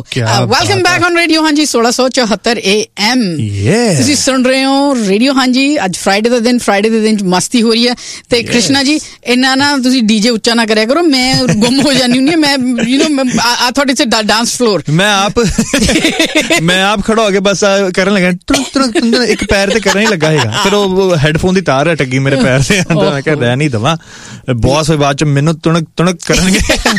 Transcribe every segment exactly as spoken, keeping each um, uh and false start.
Welcome back on radio ਹਾਂਜੀ ਸੋਲਾਂ ਸੌ ਚੌਹੱਤਰ ਏ ਐਮ। ਤੁਸੀਂ ਸੁਣ ਰਹੇ ਹੋ ਰੇਡੀਓ ਹਾਂਜੀ। ਅੱਜ ਫਰਾਈਡੇ ਦਾ ਦਿਨ, ਫਰਾਈਡੇ ਦੇ ਦਿਨ ਮਸਤੀ ਹੋ ਰਹੀ ਹੈ। ਤੇ ਕ੍ਰਿਸ਼ਨਾ ਜੀ ਇੰਨਾ ਨਾ ਤੁਸੀਂ ਡੀਜੇ ਉੱਚਾ ਨਾ ਕਰਿਆ ਕਰੋ, ਮੈਂ ਗੁੰਮ ਹੋ ਜਾਂਦੀ ਹੁੰਦੀ ਹਾਂ। ਮੈਂ ਯੂ ਨੋ ਆ ਤੁਹਾਡੇ ਸੇ ਡਾਂਸ ਫਲੋਰ ਮੈਂ ਆਪ ਮੈਂ ਆਪ ਖੜਾ ਹੋ ਕੇ ਬਸ ਕਰਨ ਲੱਗਾ, ਇੱਕ ਪੈਰ ਤੇ ਕਰਨ ਹੀ ਲੱਗਾ ਹੈਗਾ, ਫਿਰ ਉਹ ਹੈਡਫੋਨ ਦੀ ਤਾਰ ਅਟਕ ਗਈ ਮੇਰੇ ਪੈਰ ਤੇ ਅੰਦਰ। ਮੈਂ ਕਿਹਾ ਰਹਿ ਨਹੀਂ ਦੇਵਾਂ, ਬਹੁਤ ਹੋਏ ਬਾਅਦ ਚ ਮੈਨੂੰ ਤੁਣਕ ਤੁਣਕ ਕਰਨਗੇ।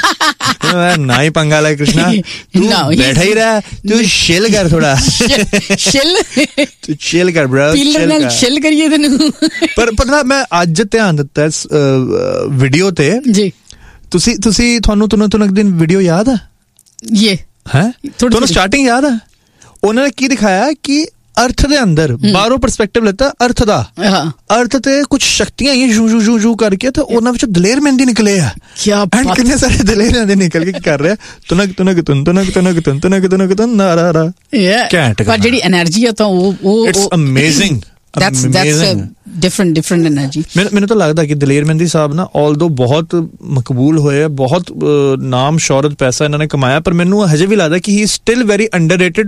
ਨਾ ਹੀ ਪੰਗਾ ਲੈ ਕ੍ਰਿਸ਼ਨਾ, ਤੂੰ ਬੈਠਾ ਹੀ ਰਹਿ, ਤੂੰ ਸ਼ਿਲ ਕਰ ਥੋੜਾ, ਸ਼ਿਲ ਤੂੰ ਸ਼ਿਲ ਕਰ ਬ੍ਰੋ, ਸ਼ਿਲ ਕਰੀਏ ਤੈਨੂੰ। ਪਰ ਪਤਾ ਮੈਂ ਅੱਜ ਧਿਆਨ ਦਿੱਤਾ ਵੀਡੀਓ ਤੇ ਜੀ, ਤੁਸੀਂ ਤੁਸੀਂ ਤੁਹਾਨੂੰ ਤੁਨਕ ਤੁਨਕ ਦਿਨ ਵੀਡੀਓ ਯਾਦ ਆ? ਇਹ ਹੈ ਤੁਹਾਨੂੰ ਸਟਾਰਟਿੰਗ ਯਾਦ ਆ? ਉਹਨਾਂ ਨੇ ਕੀ ਦਿਖਾਇਆ ਕਿ ਅਰਥ ਦੇ ਅੰਦਰ ਬਾਹਰੋਂ ਪਰਸਪੈਕਟਿਵ ਲਿੱਤਾ ਅਰਥ ਦਾ, ਅਰਥ ਤੇ ਕੁਛ ਸ਼ਕਤੀਆਂ ਆਈਆਂ ਜੂ ਜੂ ਜੂ ਜੂ ਕਰਕੇ, ਤੇ ਉਹਨਾਂ ਵਿੱਚੋਂ ਦਲੇਰ ਮਹਿੰਦੀ ਨਿਕਲੇ ਆ। ਕਿੰਨੇ ਸਾਰੇ ਦਲੇਰ ਮਹਿੰਦੀ ਨਿਕਲ ਕੇ ਕੀ ਕਰ ਰਿਹਾ, ਤੁਨਕ ਤੁਨਕ ਤੁਨ ਤੁਨਕ ਤੁਨਕ ਤੁਨ ਤੁਨਕ ਤੁਨਕ ਤੁਨ ਨਾ ਰਾ ਰਾ। ਪਰ ਜਿਹੜੀ એનર્ਜੀ ਆ ਤਾਂ ਉਹ it's amazing. That's that's a different different energy. ਮੈਨੂੰ ਤਾਂ ਲੱਗਦਾ ਕਿ ਦਲੇਰ ਮਹਿੰਦੀ ਸਾਹਿਬ ਨਾ ਆਲਦੋ ਬਹੁਤ ਮਕਬੂਲ ਹੋਏ, ਬਹੁਤ ਨਾਮ ਸ਼ੌਹਰਤ ਪੈਸਾ ਇਹਨਾਂ ਨੇ ਕਮਾਇਆ, ਪਰ ਮੈਨੂੰ ਹਜੇ ਵੀ ਲੱਗਦਾ ਕਿ ਹੀ still very underrated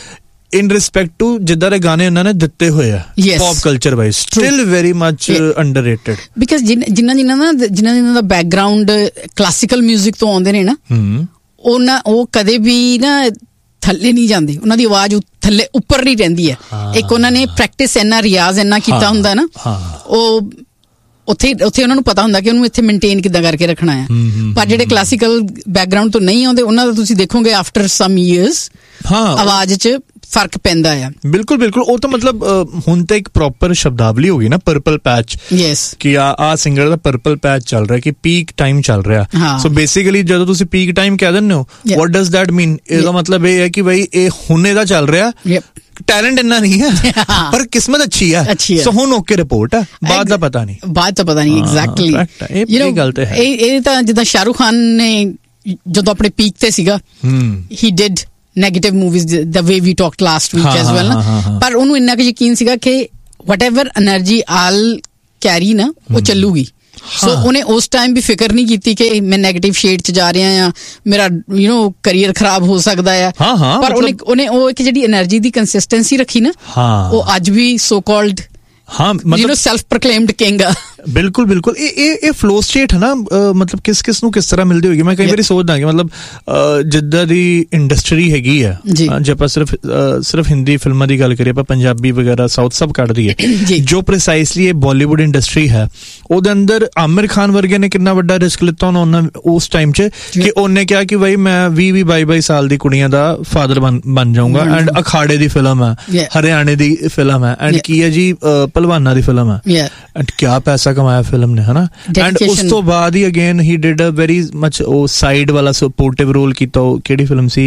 in respect to ਜਿੱਦਾਂ ਦੇ ਗਾਣੇ ਉਹਨਾਂ ਨੇ ਦਿੱਤੇ ਹੋਏ ਆ pop culture wise, still very much underrated. Because ਜਿਨ੍ਹਾਂ ਜਿਨ੍ਹਾਂ ਦਾ ਜਿਨ੍ਹਾਂ ਜਿਨ੍ਹਾਂ ਦਾ ਬੈਕਗਰਾਊਂਡ ਕਲਾਸੀਕਲ ਮਿਊਜ਼ਿਕ ਤੋਂ ਆਉਂਦੇ ਨੇ ਨਾ, ਉਹਨਾਂ ਉਹ ਕਦੇ ਵੀ ਨਾ ਥੱਲੇ ਨਹੀਂ ਜਾਂਦੇ, ਉਹਨਾਂ ਦੀ ਆਵਾਜ਼ ਥੱਲੇ ਉੱਪਰ ਨਹੀਂ ਰਹਿੰਦੀ ਹੈ। ਇੱਕ ਉਹਨਾਂ ਨੇ ਪ੍ਰੈਕਟਿਸ ਇੰਨਾ ਰਿਆਜ਼ ਇੰਨਾ ਕੀਤਾ ਹੁੰਦਾ ਨਾ, ਉਹ ਉੱਥੇ ਉੱਥੇ ਉਹਨਾਂ ਨੂੰ ਪਤਾ ਹੁੰਦਾ ਕਿ ਉਹਨੂੰ ਇੱਥੇ ਮੇਨਟੇਨ ਕਿੱਦਾਂ ਕਰਕੇ ਰੱਖਣਾ ਹੈ। ਪਰ ਜਿਹੜੇ ਕਲਾਸੀਕਲ ਬੈਕਗਰਾਊਂਡ ਤੋਂ ਨਹੀਂ ਆਉਂਦੇ, ਉਹਨਾਂ ਦਾ ਤੁਸੀਂ ਦੇਖੋਗੇ ਆਫਟਰ ਸਮ ਈਅਰਸ ਆਵਾਜ਼ 'ਚ ਫਰਕ ਪੈਂਦਾ ਆ। ਬਿਲਕੁਲ ਬਿਲਕੁਲ। ਉਹ ਤਾਂ ਮਤਲਬ ਹੁਣ ਤਾਂ ਇੱਕ ਪ੍ਰੋਪਰ ਸ਼ਬਦਾਵਲੀ ਹੋ ਗਈ ਨਾ, ਪਰਪਲ ਪੈਚ। ਯੈਸ, ਕਿ ਆ ਆ ਸਿੰਗਰ ਦਾ ਪਰਪਲ ਪੈਚ ਚੱਲ ਰਿਹਾ, ਕਿ ਪੀਕ ਟਾਈਮ ਚੱਲ ਰਿਹਾ। ਸੋ ਬੇਸਿਕਲੀ ਜਦੋਂ ਤੁਸੀਂ ਪੀਕ ਟਾਈਮ ਕਹਿ ਦਿੰਦੇ ਹੋ, ਵਾਟ ਡਜ਼ ਦੈਟ ਮੀਨ? ਇਹਦਾ ਮਤਲਬ ਇਹ ਹੈ ਕਿ ਬਈ ਇਹ ਹੁਣ ਇਹਦਾ ਚੱਲ ਰਿਹਾ, ਟੈਲੈਂਟ ਇੰਨਾ ਨਹੀਂ ਹੈ ਪਰ ਕਿਸਮਤ ਅੱਛੀ ਆ। ਸੋ ਹੁਣ ਓਕੇ ਰਿਪੋਰਟ ਆ, ਬਾਅਦ ਦਾ ਪਤਾ ਨਹੀਂ, ਬਾਅਦ ਦਾ ਪਤਾ ਨਹੀਂ ਐਗਜ਼ੈਕਟਲੀ। ਇਹ ਗੱਲ ਤੇ ਹੈ। ਇਹ ਤਾਂ ਜਿੱਦਾਂ ਸ਼ਾਹਰੁਖ ਖਾਨ ਨੇ ਜਦੋਂ ਆਪਣੇ ਪੀਕ ਤੇ ਸੀਗਾ, ਹੀ did negative movies the way we talked last week as well na, ਪਰ ਉਹਨੂੰ ਇੰਨਾ ਕੁ ਯਕੀਨ ਸੀਗਾ ਕਿ whatever energy I'll carry ਨਾ ਉਹ ਚੱਲੂਗੀ। ਸੋ ਉਹਨੇ ਉਸ ਟਾਈਮ ਵੀ ਫਿਕਰ ਨਹੀਂ ਕੀਤੀ ਕਿ ਮੈਂ ਨੈਗੇਟਿਵ ਸ਼ੇਡ 'ਚ ਜਾ ਰਿਹਾ ਆ, ਮੇਰਾ ਯੂ ਨੋ ਕਰੀਅਰ ਖਰਾਬ ਹੋ ਸਕਦਾ ਆ। ਪਰ ਉਹਨੇ ਉਹਨੇ ਉਹ ਇੱਕ ਜਿਹੜੀ એનર્ਜੀ ਦੀ ਕੰਸਿਸਟੈਂਸੀ ਰੱਖੀ ਨਾ, ਉਹ ਅੱਜ ਵੀ ਸੋ ਕਾਲਡ ਹਾਂ ਮਤਲਬ ਸੈਲਫ ਪ੍ਰੋਕਲੇਮਡ ਕਿੰਗ ਆ। ਬਿਲਕੁਲ ਬਿਲਕੁਲ। ਇਹ ਇਹ ਇਹ ਫਲੋ ਸਟੇਟ ਹੈ ਨਾ, ਮਤਲਬ ਕਿਸ ਕਿਸ ਨੂੰ ਕਿਸ ਤਰ੍ਹਾਂ ਮਿਲਦੀ ਹੋਏਗੀ। ਮੈਂ ਕਈ ਵਾਰੀ ਸੋਚਦਾ ਕਿ ਮਤਲਬ ਜਿੱਦਾਂ ਦੀ ਇੰਡਸਟਰੀ ਹੈਗੀ ਆ, ਜੇ ਆਪਾਂ ਸਿਰਫ ਸਿਰਫ ਹਿੰਦੀ ਫਿਲਮਾਂ ਦੀ ਗੱਲ ਕਰੀਏ, ਆਪਾਂ ਪੰਜਾਬੀ ਵਗੈਰਾ ਸਾਊਥ ਸਭ ਕੱਢ ਦਈਏ, ਜੋ ਪ੍ਰੀਸਾਈਸਲੀ ਇਹ ਬਾਲੀਵੁੱਡ ਇੰਡਸਟਰੀ ਹੈ, ਉਹਦੇ ਅੰਦਰ ਆਮਿਰ ਖਾਨ ਵਰਗੇ ਨੇ ਕਿੰਨਾ ਵੱਡਾ ਰਿਸਕ ਲਿੱਤਾ ਉਹਨਾਂ ਉਸ ਟਾਈਮ 'ਚ, ਕਿ ਉਹਨੇ ਕਿਹਾ ਕਿ ਬਈ ਮੈਂ ਵੀਹ ਵੀਹ ਬਾਈ ਬਾਈ ਸਾਲ ਦੀ ਕੁੜੀਆਂ ਦਾ ਫਾਦਰ ਬਣ ਬਣ ਜਾਊਂਗਾ। ਐਂਡ ਅਖਾੜੇ ਦੀ ਫਿਲਮ ਹੈ, ਹਰਿਆਣੇ ਦੀ ਫਿਲਮ ਹੈ, ਐਂਡ ਕੀ ਹੈ ਜੀ ਪਹਿਲਵਾਨਾਂ ਦੀ ਫਿਲਮ ਹੈ, ਐਂਡ ਕਿਆ ਪੈਸਾ ਕਮਾਇਆ ਫਿਲਮ ਨੇ, ਹਨਾ। ਐਂਡ ਉਸ ਤੋਂ ਬਾਅਦ ਹੀ again he did a very much ਉਹ ਸਾਈਡ ਵਾਲਾ ਸਪੋਰਟਿਵ ਰੋਲ ਕੀਤਾ। ਉਹ ਕਿਹੜੀ ਫਿਲਮ ਸੀ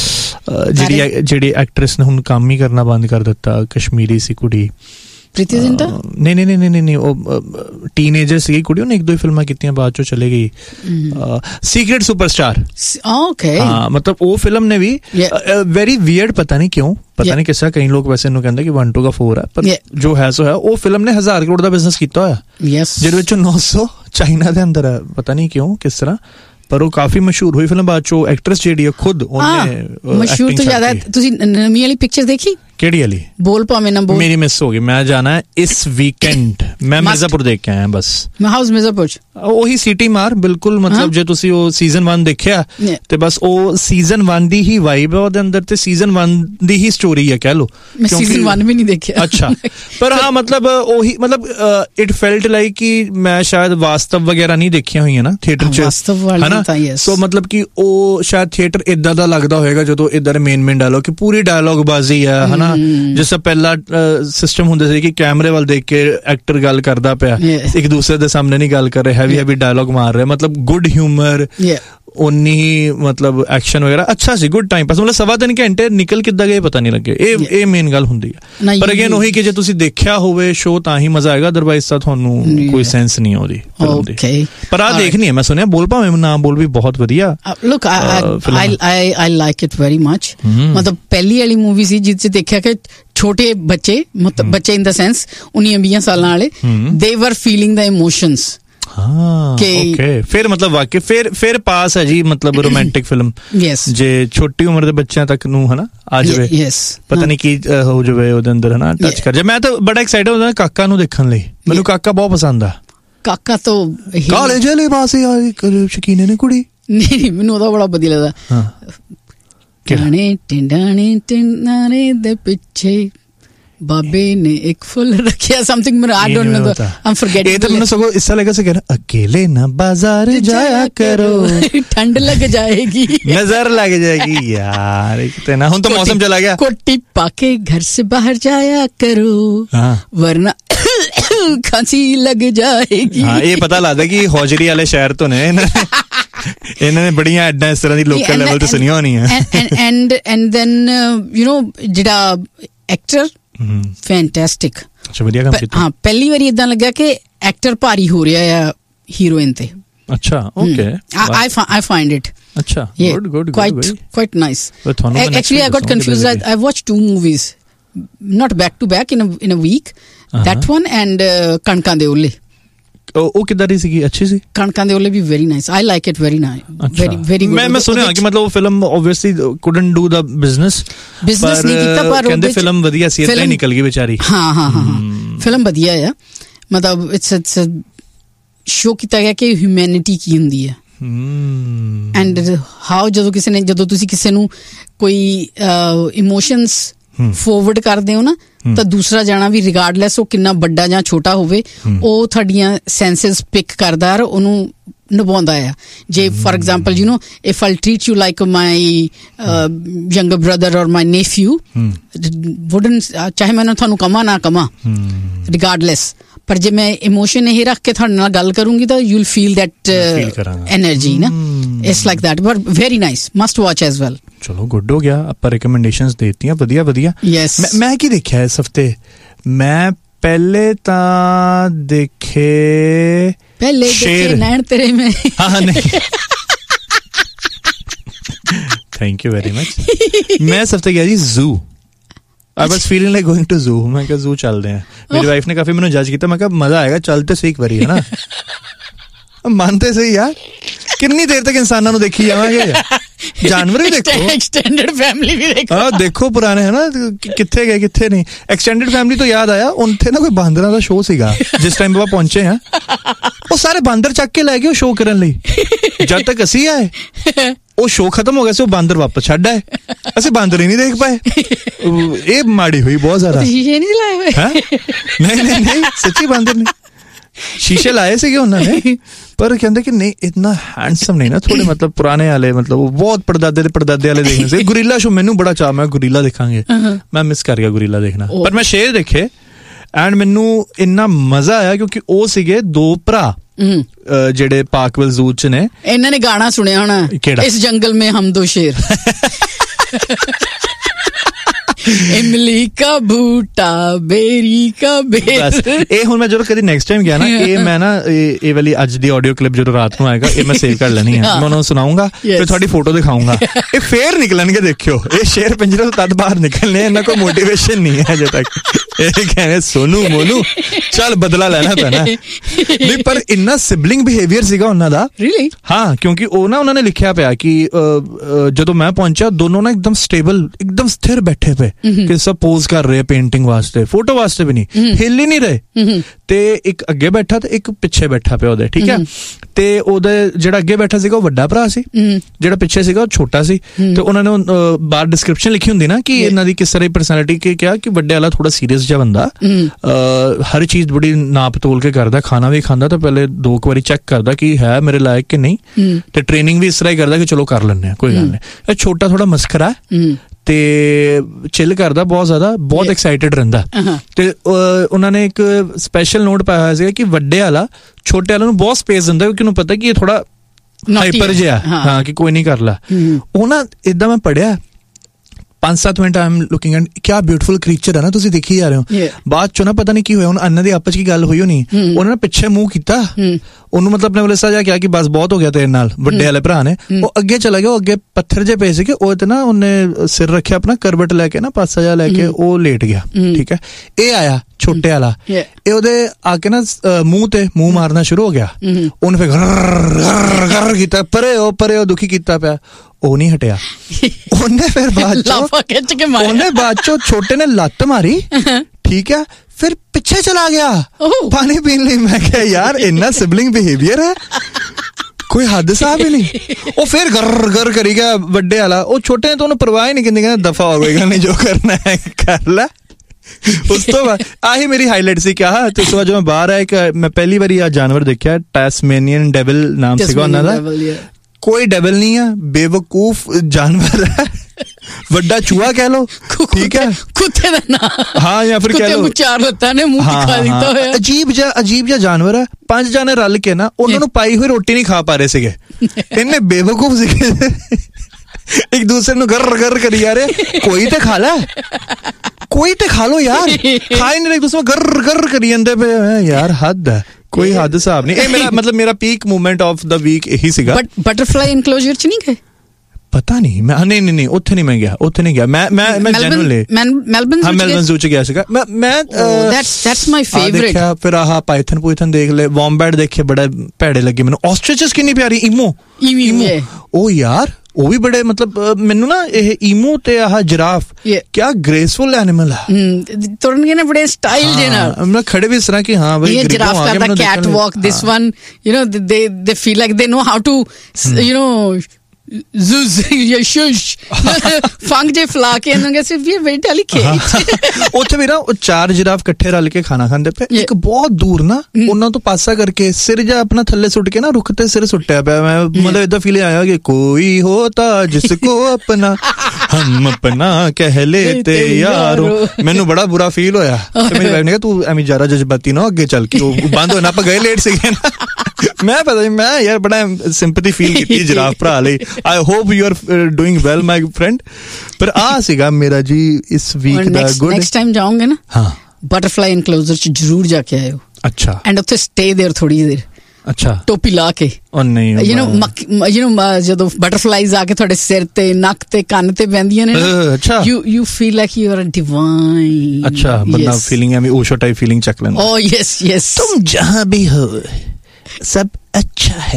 ਜਿਹੜੀ ਜਿਹੜੀ ਐਕਟਰੈਸ ਨੇ ਹੁਣ ਕੰਮ ਹੀ ਕਰਨਾ ਬੰਦ ਕਰ ਦਿੱਤਾ, ਕਸ਼ਮੀਰੀ ਸੀ ਕੁੜੀ, ਪ੍ਰੀਤੀ ਜ਼ਿੰਟਾ? ਨਹੀਂ ਨਹੀਂ ਨਹੀਂ ਨਹੀਂ ਉਹ ਟੀਨੇਜਰ ਸੀਗੀ ਕੁੜੀ, ਉਹਨੇ ਇੱਕ ਦੋ ਫਿਲਮਾਂ ਕੀਤੀਆਂ, ਬਾਅਦ ਚੋਂ ਚਲੇ ਗਈ। Secret superstar, okay. ਹਾਂ ਮਤਲਬ ਉਹ ਫਿਲਮ ਨੇ ਵੀ ਵੈਰੀ ਵੀਅਰਡ, ਪਤਾ ਨਹੀਂ ਕਿਉਂ, ਪਤਾ ਨਹੀਂ ਕਿਸ ਤਰ੍ਹਾਂ, ਕਈ ਲੋਕ ਵੈਸੇ ਇਹਨੂੰ ਕਹਿੰਦੇ ਕਿ ਵਨ ਟੂ ਦਾ ਫੋਰ ਹੈ, ਪਰ ਜੋ ਹੈ ਸੋ ਹੈ। ਉਹ ਫਿਲਮ ਨੇ ਹਜ਼ਾਰ ਕਰੋੜ ਦਾ ਬਿਜ਼ਨਸ ਕੀਤਾ ਹੋਇਆ, ਜਿਹਦੇ ਵਿੱਚੋਂ ਨੌ ਸੌ ਚਾਈਨਾ ਦੇ ਅੰਦਰ ਹੈ, ਪਤਾ ਨਹੀਂ ਕਿਉਂ ਕਿਸ ਤਰ੍ਹਾਂ, ਪਰ ਉਹ ਕਾਫੀ ਮਸ਼ਹੂਰ ਹੋਈ ਫਿਲਮ। ਬਾਅਦ ਚੋਂ ਐਕਟਰੈਸ ਜਿਹੜੀ ਹੈ ਖੁਦ ਉਹਨੇ ਮਸ਼ਹੂਰ ਤੋਂ ਜ਼ਿਆਦਾ। ਤੁਸੀਂ ਨਵੀਂ ਵਾਲੀ ਪਿਕਚਰ ਦੇਖੀ? ਕਿਹੜੀ ਵਾਲੀ? ਬੋਲ ਭਾਵੇਂ ਨਾ ਬੋਲ। ਮੇਰੀ ਮਿਸ ਹੋ ਗਈ, ਮੈਂ ਜਾਣਾ ਇਸ ਵੀਕਐਂਡ। ਮੈਂ ਮਿਰਜ਼ਾਪੁਰ ਦੇਖ ਕੇ ਆਇਆ ਬਸ। ਮੈਂ ਹਾਊਸ ਮਿਰਜ਼ਾਪੁਰ ਉਹੀ ਸਿਟੀ ਮਾਰ ਬਿਲਕੁਲ। ਮਤਲਬ ਜੇ ਤੁਸੀਂ ਉਹ ਸੀਜ਼ਨ ਵਨ ਦੇਖਿਆ ਤੇ ਬਸ ਉਹ ਸੀਜ਼ਨ ਵਨ ਦੀ ਹੀ ਵਾਈਬ ਹੈ ਉਹਦੇ ਅੰਦਰ, ਤੇ ਸੀਜ਼ਨ ਵਨ ਦੀ ਹੀ ਸਟੋਰੀ ਹੈ ਕਹਿ ਲੋ। ਮੈਂ ਸੀਜ਼ਨ ਵਨ ਵੀ ਨਹੀਂ ਦੇਖਿਆ। ਅੱਛਾ, ਪਰ ਹਾਂ ਮਤਲਬ ਉਹੀ ਮਤਲਬ ਇਟ ਫੈਲਟ ਲਾਈਕ ਕਿ ਮੈਂ ਸ਼ਾਇਦ ਵਾਸਤਵ ਵਗੈਰਾ ਨਹੀਂ ਦੇਖੀਆਂ ਹੋਈਆਂ ਨਾ ਥੀਏਟਰ 'ਚ, ਹਨਾ। ਸੋ ਮਤਲਬ ਕਿ ਉਹ ਸ਼ਾਇਦ ਥੀਏਟਰ ਏਦਾਂ ਦਾ ਲੱਗਦਾ ਹੋਏਗਾ ਜਦੋਂ ਇੱਧਰ ਮੇਨ ਮੇਨ ਡਾਇਲੋਗ, ਕਿ ਪੂਰੀ ਡਾਇਲੋਗ ਬਾਜ਼ੀ ਆ, ਹਨਾ। ਜਿਸ ਤਰ੍ਹਾਂ ਪਹਿਲਾ ਸਿਸਟਮ ਹੁੰਦਾ ਸੀ ਕਿ ਕੈਮਰੇ ਵੱਲ ਦੇਖ ਕੇ ਐਕਟਰ ਗੱਲ ਕਰਦਾ ਪਿਆ, ਇੱਕ ਦੂਸਰੇ ਦੇ ਸਾਹਮਣੇ ਨਹੀਂ ਗੱਲ ਕਰ ਰਿਹਾ, ਹੈਵੀ ਹੈਵੀ ਡਾਇਲੋਗ ਮਾਰ ਰਿਹਾ, ਮਤਲਬ ਗੁੱਡ ਹਿਊਮਰ, ਉਨੀ ਹੀ ਮਤਲਬ ਐਕਸ਼ਨ ਵਗੈਰਾ ਅੱਛਾ ਸੀ, ਗੁੱਡ ਟਾਈਮ ਪਾਸ। ਮਤਲਬ ਸਵਾ ਤਿੰਨ ਘੰਟੇ ਨਿਕਲ ਕਿੱਦਾਂ ਗਏ ਪਤਾ ਨਹੀਂ ਲੱਗੇ। ਇਹ ਇਹ ਮੇਨ ਗੱਲ ਹੁੰਦੀ ਹੈ। ਪਰ ਅਗੇਨ ਉਹੀ ਕਿ ਜੇ ਤੁਸੀਂ ਦੇਖਿਆ ਹੋਵੇ ਸ਼ੋਅ ਤਾਂ ਹੀ ਮਜ਼ਾ ਆਏਗਾ, ਅਦਰਵਾਈਜ਼ ਤਾਂ ਤੁਹਾਨੂੰ ਕੋਈ ਸੈਂਸ ਨਹੀਂ ਆਉਂਦੀ ਫਿਲਮ ਦੀ। ਪਰ ਆਹ ਦੇਖਣੀ ਹੈ, ਮੈਂ ਸੁਣਿਆ ਬੋਲ ਭਾਵੇਂ ਨਾ ਬੋਲ ਵੀ ਬਹੁਤ ਵਧੀਆ। Look I I like it very much. ਮਤਲਬ ਪਹਿਲੀ ਵਾਲੀ ਮੂਵੀ ਸੀ ਜਿਸ 'ਚ ਦੇਖਿਆ ਕਿ ਛੋਟੇ ਬੱਚੇ, ਮਤਲਬ ਬੱਚੇ ਇਨ ਦਾ ਸੈਂਸ ਉੱਨੀ ਵੀਹ ਸਾਲਾਂ ਵਾਲੇ, ਦੇ ਵਰ ਫੀਲਿੰਗ ਦਾ ਇਮੋਸ਼ਨਸ। हाँ, okay. फिर मतलब वाकई फिर फिर पास है जी मतलब रोमांटिक फिल्म yes. जे छोटी उम्र दे बच्चों तक नू है ना आ जावे yes. पता हाँ. नहीं की हो जावे ओदे अंदर है ना टच कर जाए। मैं तो बड़ा एक्साइटेड होंदा काका नू देखण लई, मैनू काका बहुत पसंद आ। काका तो काले जेले पासे आई शकीने ने कुड़ी नहीं नहीं मैनू ओदा बड़ा वधिया लगदा। टाणे टिंडाणे टिंडाणे दे पिछे बाबे ने एक फुल रखिया समथिंग मैं I don't know I am forgetting. ये तो मैंने सगो इससे लगा से कहना अकेले ना बाजार जाया करो ठंड लग जाएगी नजर लग जाएगी यार इतना हुन तो मौसम चला गया। कोटी पाके घर से बाहर जाया करो वरना खांसी लग जाएगी। हाँ ये पता लगता कि हौजरी वाले शहर तो ने इन्होंने बड़ियां एडां इस तरह दी लोकल लेवल ते सुनिया होनी है। And and then you know जिहड़ा एक्टर फैंटास्टिक अच्छा ਵਧੀਆ ਕੰਮ ਕੀਤਾ। हाँ पहली बारी इदां लगा कि एक्टर भारी हो रहा है हीरोइन ते। अच्छा okay I I find it अच्छा good good quite quite nice actually I got confused. I, I watched two movies not back to back in a in a week uh-huh. that one and uh, Kankan de Olle ਉਹ ਕਿੱਦਾਂ ਦੀ ਸੀਗੀ ਅੱਛੀ ਸੀ। ਕਣਕਾਂ ਦੇ ਓਲੇ ਵੀ very nice I like it very nice very very good. ਮੈਂ ਮੈਂ ਸੁਣਿਆ ਕਿ ਮਤਲਬ ਉਹ film obviously couldn't do the business business ਨਹੀਂ ਕੀਤਾ ਪਰ ਕਹਿੰਦੇ ਫਿਲਮ ਵਧੀਆ ਸੀ ਇੱਦਾਂ ਹੀ ਨਿਕਲ ਗਈ ਵਿਚਾਰੀ। ਹਾਂ ਹਾਂ ਹਾਂ ਫਿਲਮ ਵਧੀਆ ਆ ਮਤਲਬ ਇਟਸ ਇਟਸ ਸ਼ੋ ਕੀਤਾ ਗਿਆ ਕਿ ਹਿਊਮੈਨਿਟੀ ਕੀ ਹੁੰਦੀ ਹੈ ਐਂਡ ਹਾਊ ਜਦੋਂ ਕਿਸੇ ਨੇ ਜਦੋਂ ਤੁਸੀਂ ਕਿਸੇ ਨੂੰ ਕੋਈ ਇਮੋਸ਼ਨਸ ਫੋਰਵਰਡ ਕਰਦੇ ਹੋ ਨਾ ਤਾਂ ਦੂਸਰਾ ਜਾਣਾ ਵੀ ਰਿਗਾਰਡਲੈਸ ਉਹ ਕਿੰਨਾ ਵੱਡਾ ਜਾਂ ਛੋਟਾ ਹੋਵੇ ਉਹ ਤੁਹਾਡੀਆਂ ਸੈਂਸਸ ਪਿਕ ਕਰਦਾ ਔਰ ਉਹਨੂੰ ਨਿਭਾਉਂਦਾ ਆ। ਜੇ for example you know if I treat you like my younger brother ਔਰ ਮਾਈ ਨੇਫਿਊ ਵੁਡਨ ਚਾਹੇ ਮੈਂ ਤੁਹਾਨੂੰ ਕਮਾ ਨਾ ਕਮਾ ਰਿਗਾਰਡਲੈਸ ਪਰ ਜੇ ਮੈਂ ਇਮੋਸ਼ਨ ਇਹ ਰੱਖ ਕੇ ਤੁਹਾਡੇ ਨਾਲ ਗੱਲ ਕਰੂੰਗੀ ਤਾਂ you will feel that energy ਨਾ it's like that but very nice must watch as well. ਚਲੋ ਗੁੱਡ ਹੋ ਗਿਆ ਆਪਾਂ ਰਿਕਮੈਂਡੇਸ਼ਨਸ ਦੇਤੀਆਂ ਵਧੀਆ ਵਧੀਆ। ਯੈਸ ਮੈਂ ਕੀ ਦੇਖਿਆ ਇਸ ਹਫਤੇ ਮੈਂ ਪਹਿਲੇ ਤਾਂ ਦੇਖੇ पहले देखे नैन तेरे में हाँ नहीं थैंक यू वेरी मच। मैं सब तक गया जी जू I was feeling like going to जू। मैं कहा जू चलते हैं मेरी वाइफ ने काफी मैंने जज किया मैं कहा मजा आएगा चलते सही एक बारी है ना मानते सही यार कितनी देर तक इंसानों ਨੂੰ ਦੇਖੀ ਜਾਵਾਂਗੇ जानवर भी देखो एक्सटेंडेड फैमिली भी देखो हाँ देखो पुराने है ना किथे गए किथे नहीं। एक्सटेंडेड फैमिली तो याद आया उनथे ना कोई बांदरां ਦਾ ਸ਼ੋਅ ਸੀਗਾ ਜਿਸ ਟਾਈਮ ਆਪਾਂ ਪਹੁੰਚੇ ਹਾਂ ਉਹ ਸਾਰੇ ਬਾਂਦਰ ਚੱਕ ਕੇ ਲੈ ਗਏ ਉਹ ਸ਼ੋਅ ਕਰਨ ਲਈ ਜਦ ਤੱਕ ਅਸੀਂ ਆਏ ਉਹ ਸ਼ੋਅ ਖਤਮ ਹੋ ਗਿਆ ਸੀ ਉਹ ਬਾਂਦਰ ਵਾਪਸ ਛੱਡ ਆਏ ਅਸੀਂ ਬਾਂਦਰ ਹੀ ਨਹੀਂ ਦੇਖ ਪਾਏ। ਇਹ ਮਾੜੀ ਹੋਈ ਬਹੁਤ ਜ਼ਿਆਦਾ। ਸ਼ੀਸ਼ੇ ਨਹੀਂ ਲਾਏ ਹੋਏ ਨਹੀਂ ਨਹੀਂ ਨਹੀਂ ਸੱਚੀ ਬਾਂਦਰ ਨਹੀਂ शीशे लाए थे ਉਹਨਾਂ ਨੇ ਪਰ ਕਹਿੰਦੇ ਕਿ ਨਹੀਂ ਇਤਨਾ ਹੈਂਡਸਮ ਨਹੀਂ ਨਾ ਥੋੜੇ ਮਤਲਬ ਪੁਰਾਣੇ ਵਾਲੇ ਮਤਲਬ ਉਹ ਬਹੁਤ ਪੜਦਾਦੇ ਦੇ ਪੜਦਾਦੇ ਵਾਲੇ ਦੇਖਣੇ ਸੀ। ਗੁਰੀਲਾ ਸ਼ੋ ਮੈਨੂੰ ਬੜਾ ਚਾਹ ਮੈਂ ਗੁਰੀਲਾ ਦੇਖਾਂਗੇ ਮੈਂ ਮਿਸ ਕਰ ਗਿਆ ਗੁਰੀਲਾ ਦੇਖਣਾ ਪਰ ਮੈਂ ਸ਼ੇਰ ਦੇਖੇ ਐਂਡ ਮੈਨੂੰ ਇੰਨਾ ਮਜ਼ਾ ਆਇਆ ਕਿਉਂਕਿ ਉਹ ਸੀਗੇ ਦੋ ਭਰਾ ਜਿਹੜੇ ਪਾਰਕਵਿਲ ਜ਼ੂ ਚ ਨੇ। ਇਹਨਾਂ ਨੇ ਗਾਣਾ ਸੁਣਿਆ ਹੋਣਾ ਇਸ ਜੰਗਲ ਮੇਂ ਹਮ ਦੋ ਸ਼ੇਰ ਇਮਲੀ ਕਾ ਬੂਟਾ ਬੇਰੀ ਕਾ ਬੇਰ। ਇਹ ਹੁਣ ਮੈਂ ਜਦੋਂ ਕਦੀ ਨੈਕਸਟ ਟਾਈਮ ਗਿਆ ਨਾ ਇਹ ਮੈਂ ਨਾ ਇਹ ਵਾਲੀ ਅੱਜ ਦੀ ਆਡੀਓ ਕਲਿੱਪ ਜਦੋਂ ਰਾਤ ਨੂੰ ਆਏਗਾ ਇਹ ਮੈਂ ਸੇਵ ਕਰ ਲੈਣੀ ਹੈ ਮੈਂ ਉਹਨਾਂ ਨੂੰ ਸੁਣਾਉਂਗਾ ਫਿਰ ਤੁਹਾਡੀ ਫੋਟੋ ਦਿਖਾਉਂਗਾ ਇਹ ਫੇਰ ਨਿਕਲਣਗੇ ਦੇਖਿਓ ਇਹ ਸ਼ੇਰ ਪਿੰਜਰੇ ਤੋਂ ਤਦ ਬਾਹਰ ਨਿਕਲਣੇ ਇਹਨਾਂ ਕੋਈ ਮੋਟੀਵੇਸ਼ਨ ਨਹੀਂ ਹੈ ਅਜੇ ਤੱਕ ਇਹ ਕਹਿੰਦੇ ਸੋਨੂ ਮੋਨੂ ਚੱਲ ਬਦਲਾ ਲੈਣਾ ਪੈਣਾ ਨਹੀਂ ਪਰ ਇੰਨਾ ਸਿਬਲਿੰਗ ਬਿਹੇਵੀਅਰ ਸੀਗਾ ਉਹਨਾਂ ਦਾ ਰੀਲੀ ਹਾਂ ਕਿਉਂਕਿ ਉਹ ਨਾ ਉਹਨਾਂ ਨੇ ਲਿਖਿਆ ਪਿਆ ਕਿ ਜਦੋਂ ਮੈਂ ਪਹੁੰਚਿਆ ਦੋਨੋਂ ਨਾ ਇੱਕਦਮ ਸਟੇਬਲ ਇੱਕਦਮ ਸਥਿਰ ਬੈਠੇ ਪਏ ਕਿ ਸਭ ਪੋਜ਼ ਕਰ ਰਹੇ ਪੇਂਟਿੰਗ ਵਾਸਤੇ ਫੋਟੋ ਵਾਸਤੇ ਵੀ ਨਹੀਂ ਹਿੱਲ ਹੀ ਨਹੀਂ ਰਹੇ ਤੇ ਇੱਕ ਅੱਗੇ ਬੈਠਾ ਤੇ ਇੱਕ ਪਿੱਛੇ ਬੈਠਾ ਪਿਆ ਉਹਦੇ ਠੀਕ ਹੈ ਤੇ ਉਹਦੇ ਜਿਹੜਾ ਅੱਗੇ ਬੈਠਾ ਸੀਗਾ ਉਹ ਵੱਡਾ ਭਰਾ ਸੀ ਜਿਹੜਾ ਪਿੱਛੇ ਸੀਗਾ ਉਹ ਛੋਟਾ ਸੀ ਤੇ ਉਹਨਾਂ ਨੇ ਬਾਹਰ ਡਿਸਕ੍ਰਿਪਸ਼ਨ ਲਿਖੀ ਹੁੰਦੀ ਨਾ ਕਿ ਇਹਨਾਂ ਦੀ ਕਿਸ ਤਰ੍ਹਾਂ ਦੀ ਪਰਸਨੈਲਿਟੀ ਕਿ ਕਿਹਾ ਕਿ ਵੱਡੇ ਵਾਲਾ ਥੋੜਾ ਸੀਰੀਅਸ ਜਿਹਾ ਬੰਦਾ ਹਰ ਚੀਜ਼ ਬੜੀ ਨਾਪ ਤੋਲ ਕੇ ਕਰਦਾ ਖਾਣਾ ਵੀ ਖਾਂਦਾ ਤਾਂ ਪਹਿਲੇ ਦੋ ਕੁ ਵਾਰੀ ਚੈੱਕ ਕਰਦਾ ਕਿ ਹੈ ਮੇਰੇ ਲਾਇਕ ਕਿ ਨਹੀਂ ਤੇ ਟ੍ਰੇਨਿੰਗ ਵੀ ਇਸ ਤਰ੍ਹਾਂ ਹੀ ਕਰਦਾ ਕਿ ਚਲੋ ਕਰ ਲੈਂਦੇ ਆ ਕੋਈ ਗੱਲ ਨਹੀਂ। ਇਹ ਛੋਟਾ ਥੋੜਾ ਮਸਕਰਾ ਤੇ ਚਿਲ ਕਰਦਾ ਬਹੁਤ ਜ਼ਿਆਦਾ ਬਹੁਤ ਐਕਸਾਈਟਿਡ ਰਹਿੰਦਾ ਤੇ ਉਹਨਾਂ ਨੇ ਇੱਕ ਸਪੈਸ਼ਲ ਨੋਟ ਪਾਇਆ ਹੋਇਆ ਸੀਗਾ ਕਿ ਵੱਡੇ ਵਾਲਾ ਛੋਟੇ ਵਾਲੇ ਨੂੰ ਬਹੁਤ ਸਪੇਸ ਦਿੰਦਾ ਕਿਉਂਕਿ ਉਹਨੂੰ ਪਤਾ ਕਿ ਇਹ ਥੋੜਾ ਹਾਈਪਰ ਜਿਹਾ ਹਾਂ ਕਿ ਕੋਈ ਨਹੀਂ ਕਰ ਲਾ ਉਹ ਨਾ ਏਦਾਂ ਮੈਂ ਪੜਿਆ ਪੰਜ ਸੱਤ minute I am looking at ਕਿਆ ਬਿਊਟੀਫੁਲ ਕ੍ਰੀਚਰ ਹੈ ਨਾ ਤੁਸੀਂ ਦੇਖੀ ਜਾ ਰਹੇ ਹੋ ਬਾਅਦ ਚੋਂ ਨਾ ਪਤਾ ਨਹੀਂ ਕੀ ਹੋਇਆ ਹੁਣ ਅੰਨਾਂ ਦੇ ਆਪਸ ਕੀ ਗੱਲ ਹੋਈ ਹੋਣੀ ਉਹਨਾਂ ਨੇ ਪਿੱਛੇ ਮੂੰਹ ਕੀਤਾ ਉਹਨੂੰ ਮਤਲਬ ਆਪਣੇ ਵੱਲ ਸਜਾ ਕਿਹਾ ਕਿ ਬਸ ਬਹੁਤ ਹੋ ਗਿਆ ਤੇਰੇ ਨਾਲ ਵੱਡੇ ਵਾਲੇ ਭਰਾ ਨੇ ਉਹ ਅੱਗੇ ਚਲਾ ਗਿਆ ਉਹ ਅੱਗੇ ਪੱਥਰ ਜੇ ਪਏ ਸੀਗੇ ਉਹ ਤੇ ਨਾ ਉਹਨੇ ਸਿਰ ਰੱਖਿਆ ਆਪਣਾ ਕਰਵਟ ਲੈ ਕੇ ਨਾ ਪਾਸਾ ਜਿਹਾ ਲੈ ਕੇ ਉਹ ਲੇਟ ਗਿਆ ਠੀਕ ਹੈ ਇਹ ਆਇਆ ਛੋਟੇ ਵਾਲਾ, ਇਹ ਉਹਦੇ ਆ ਕੇ ਨਾ ਮੂੰਹ ਤੇ ਮੂੰਹ ਮਾਰਨਾ ਸ਼ੁਰੂ ਹੋ ਗਿਆ। ਉਹਨੇ ਫਿਰ ਗਰ ਕੀਤਾ, ਪਰੇ ਉਹ ਪਰੇ ਉਹ ਦੁਖੀ ਕੀਤਾ ਪਿਆ, ਉਹ ਨਹੀਂ ਹਟਿਆ। ਉਹਨੇ ਫਿਰ ਬਾਅਦ ਚੋਂ ਉਹਨੇ ਬਾਅਦ ਚੋਂ ਛੋਟੇ ਨੇ ਲੱਤ ਮਾਰੀ, ਠੀਕ ਹੈ, ਫਿਰ ਪਿੱਛੇ ਚਲਾ ਗਿਆ ਪਾਣੀ ਪੀਣ ਲਈ। ਮੈਂ ਕਿਹਾ ਯਾਰ ਇੰਨਾ ਸਿਬਲਿੰਗ ਬਿਹੇਵੀਅਰ ਹੈ, ਕੋਈ ਹੱਦ ਸਾਬ ਹੀ ਨਹੀਂ। ਉਹ ਫਿਰ ਗਰ ਗਰ ਕਰੀ ਗਿਆ ਵੱਡੇ ਵਾਲਾ, ਉਹ ਛੋਟੇ ਨੇ ਤਾਂ ਉਹਨੂੰ ਪਰਵਾਹ ਹੀ ਨਹੀਂ, ਕਹਿੰਦੇ ਕਹਿੰਦਾ ਦਫਾ ਹੋ ਗਈ, ਨਹੀਂ ਜੋ ਕਰਨਾ ਹੈ ਕਰ ਲੈ। ਉਸ ਤੋਂ ਬਾਅਦ ਆਹੀ ਮੇਰੀ ਹਾਈਲਾਈਟ ਸੀ। ਕਿਹਾ ਤੇ ਉਸ ਤੋਂ ਬਾਅਦ ਜਦੋਂ ਮੈਂ ਬਾਹਰ ਆਇਆ, ਇੱਕ ਮੈਂ ਪਹਿਲੀ ਵਾਰੀ ਆ ਜਾਨਵਰ ਦੇਖਿਆ, ਟੈਸਮੇਨੀਅਨ ਡੈਵਲ ਨਾਮ ਸੀਗਾ ਉਹਨਾਂ ਦਾ। ਕੋਈ ਡੈਵਲ ਨਹੀਂ ਆ, ਬੇਵਕੂਫ ਜਾਨਵਰ ਹੈ, ਵੱਡਾ ਚੂਹਾ ਕਹਿ ਲੋ, ਠੀਕ ਹੈ, ਕੁੱਤੇ ਦਾ ਨਾਮ, ਹਾਂ, ਜਾਂ ਫਿਰ ਕਹਿ ਲੋ ਚਾਰ ਲੱਤਾਂ ਨੇ ਮੂੰਹ ਦਿਖਾ ਦਿੱਤਾ ਹੋਇਆ। ਅਜੀਬ ਜਿਹਾ ਅਜੀਬ ਜਿਹਾ ਜਾਨਵਰ ਹੈ। ਪੰਜ ਜਾਨੇ ਰਲ ਕੇ ਨਾ ਉਹਨਾਂ ਨੂੰ ਪਾਈ ਹੋਈ ਰੋਟੀ ਨਹੀਂ ਖਾ ਪਾ ਰਹੇ ਸੀਗੇ, ਇੰਨੇ ਬੇਵਕੂਫ ਸੀਗੇ, ਇੱਕ ਦੂਸਰੇ ਨੂੰ ਗਰ ਗਰ ਕਰੀ ਜਾ ਰਹੇ। ਕੋਈ ਤੇ ਖਾ ਲੈ, ਕੋਈ ਤੇ ਖਾ ਲੋ ਯਾਰ, ਖਾ ਹੀ ਨਹੀਂ, ਇੱਕ ਦੂਸਰੇ ਗਰ ਗਰ ਕਰੀ ਜਾਂਦੇ ਪਏ ਯਾਰ, ਹੱਦ ਹੈ, ਕੋਈ ਹੱਦ ਹਿਸਾਬ ਨਹੀਂ। ਇਹ ਮੇਰਾ ਮਤਲਬ ਮੇਰਾ peak movement of the week ਇਹੀ ਸੀਗਾ। ਬਟ ਬਟਰਫਲਾਈ ਇਨਕਲੋਜ਼ਰ ਚ ਨਹੀਂ ਗਏ? ਪਤਾ ਨਹੀਂ, ਮੈਂ ਨਹੀਂ ਨਹੀਂ ਨਹੀਂ ਉੱਥੇ ਨਹੀਂ ਮੈਂ ਗਿਆ, ਉੱਥੇ ਨਹੀਂ ਗਿਆ ਮੈਂ ਮੈਂ ਮੈਂ ਜਨਰਲੀ ਮੈਲਬਨ, ਹਾਂ ਮੈਲਬਨ ਜ਼ੂ ਚ ਗਿਆ ਸੀਗਾ ਮੈਂ। ਮੈਂ ਦੈਟਸ ਦੈਟਸ ਮਾਈ ਫੇਵਰਿਟ। ਦੇਖਿਆ ਫਿਰ ਆਹ ਪਾਇਥਨ ਪੁਇਥਨ ਦੇਖ ਲੈ, ਵੌਮਬੈਟ ਦੇਖੇ, ਬੜਾ ਭੈੜੇ ਲੱਗੇ ਮੈਨੂੰ। ਆਸਟ੍ਰਿਚਸ ਕਿੰਨੀ ਪਿਆਰੀ, ਈਮੋ ਈਮੋ, ਉਹ ਯਾਰ ਉਹ ਵੀ ਬੜੇ, ਮਤਲਬ ਮੈਨੂੰ ਨਾ ਇਹ ਈਮੋ ਤੇ ਆਹ ਜਿਰਾਫ, ਕਿਆ ਗ੍ਰੇਸਫੁਲ ਐਨੀਮਲ ਹੈ, ਤੁਰਨਗੇ ਨਾ ਬੜੇ ਸਟਾਈਲ ਦੇ ਨਾਲ। ਮੈਂ ਖੜੇ ਵੀ ਇਸ ਤਰ੍ਹਾਂ ਕਿ ਹਾਂ ਬਈ ਜਿਰਾਫ ਕਰਦਾ cat walk, this one you know ਦੇ ਦੇ ਫੀਲ ਲਾਈਕ ਦੇ know how to you know ਜ਼ੂਜ਼ ਜਾਂ ਸ਼ੂਸ਼ ਫੰਗ ਜੇ ਫਲਾ ਕੇ ਇਹਨਾਂ ਕੇ ਸਿਰਫ ਇਹ ਵੇਟ ਵਾਲੀ ਖੇਤ। ਉੱਥੇ ਵੀ ਨਾ ਉਹ ਚਾਰ ਜਿਰਾਫ ਇਕੱਠੇ ਰਲ ਕੇ ਖਾਣਾ ਖਾਂਦੇ ਪਏ, ਇੱਕ ਬਹੁਤ ਦੂਰ ਨਾ ਉਹਨਾਂ ਤੋਂ ਪਾਸਾ ਕਰਕੇ ਸਿਰ ਜਾ ਆਪਣਾ ਥੱਲੇ ਸੁੱਟ ਕੇ ਨਾ ਰੁੱਖ ਤੇ ਸਿਰ ਸੁੱਟਿਆ ਪਿਆ। ਮੈਂ ਮਤਲਬ ਏਦਾਂ ਫੀਲ ਆਇਆ ਕਿ ਕੋਈ ਹੋਤਾ ਜਿਸਕੋ ਆਪਣਾ ਹਮ ਆਪਣਾ ਕਹਿ ਲੇਤੇ ਯਾਰੋ। ਮੈਨੂੰ ਬੜਾ ਬੁਰਾ ਫੀਲ ਹੋਇਆ ਤੇ ਮੇਰੀ ਵਾਈਫ ਨੇ ਕਿਹਾ ਤੂੰ ਐਵੇਂ ਜ਼ਿਆਦਾ ਜਜ਼ਬਾਤੀ ਨਾ ਅੱਗੇ ਚੱਲ ਕੇ, ਉਹ ਬੰਦ ਹੋਣਾ, ਆਪਾਂ ਗਏ ਲੇਟ ਸੀਗੇ ਨਾ। ਮੈਂ ਪਤਾ ਨਹੀਂ, ਮੈਂ ਯਾਰ ਬੜਾ ਸਿੰਪੈਥੀ ਫੀਲ ਕੀਤੀ ਜਿਰਾਫ ਭਰਾ ਲਈ। I hope you are uh, doing well, my friend. ਪਰ ਆ ਸੀਗਾ ਮੇਰਾ ਜੀ ਇਸ ਵੀਕ ਦਾ ਗੁੱਡ। ਨੈਕਸਟ ਟਾਈਮ ਜਾਓਗੇ ਨਾ, ਹਾਂ, ਬਟਰਫਲਾਈ ਇਨਕਲੋਜ਼ਰ ਚ ਜ਼ਰੂਰ ਜਾ ਕੇ ਆਇਓ। ਅੱਛਾ, ਐਂਡ ਉੱਥੇ ਸਟੇ ਦੇਰ ਥੋੜੀ ਦੇਰ। ਅੱਛਾ, ਟੋਪੀ ਲਾ ਕੇ। ਉਹ ਨਹੀਂ, ਯੂ نو ਯੂ نو ਜਦੋਂ ਬਟਰਫਲਾਈਜ਼ ਆ ਕੇ ਤੁਹਾਡੇ ਸਿਰ ਤੇ, ਨੱਕ ਤੇ, ਕੰਨ ਤੇ ਬੈਂਦੀਆਂ ਨੇ, you you feel like you are a divine. ਅੱਛਾ, ਬੰਦਾ ਫੀਲਿੰਗ ਐਵੇਂ ਓਸ਼ੋ ਟਾਈਪ ਫੀਲਿੰਗ ਚੱਕ ਲੈਂਦਾ। ਓ ਯੈਸ ਯੈਸ, तुम जहां भी हो सब अच्छा है,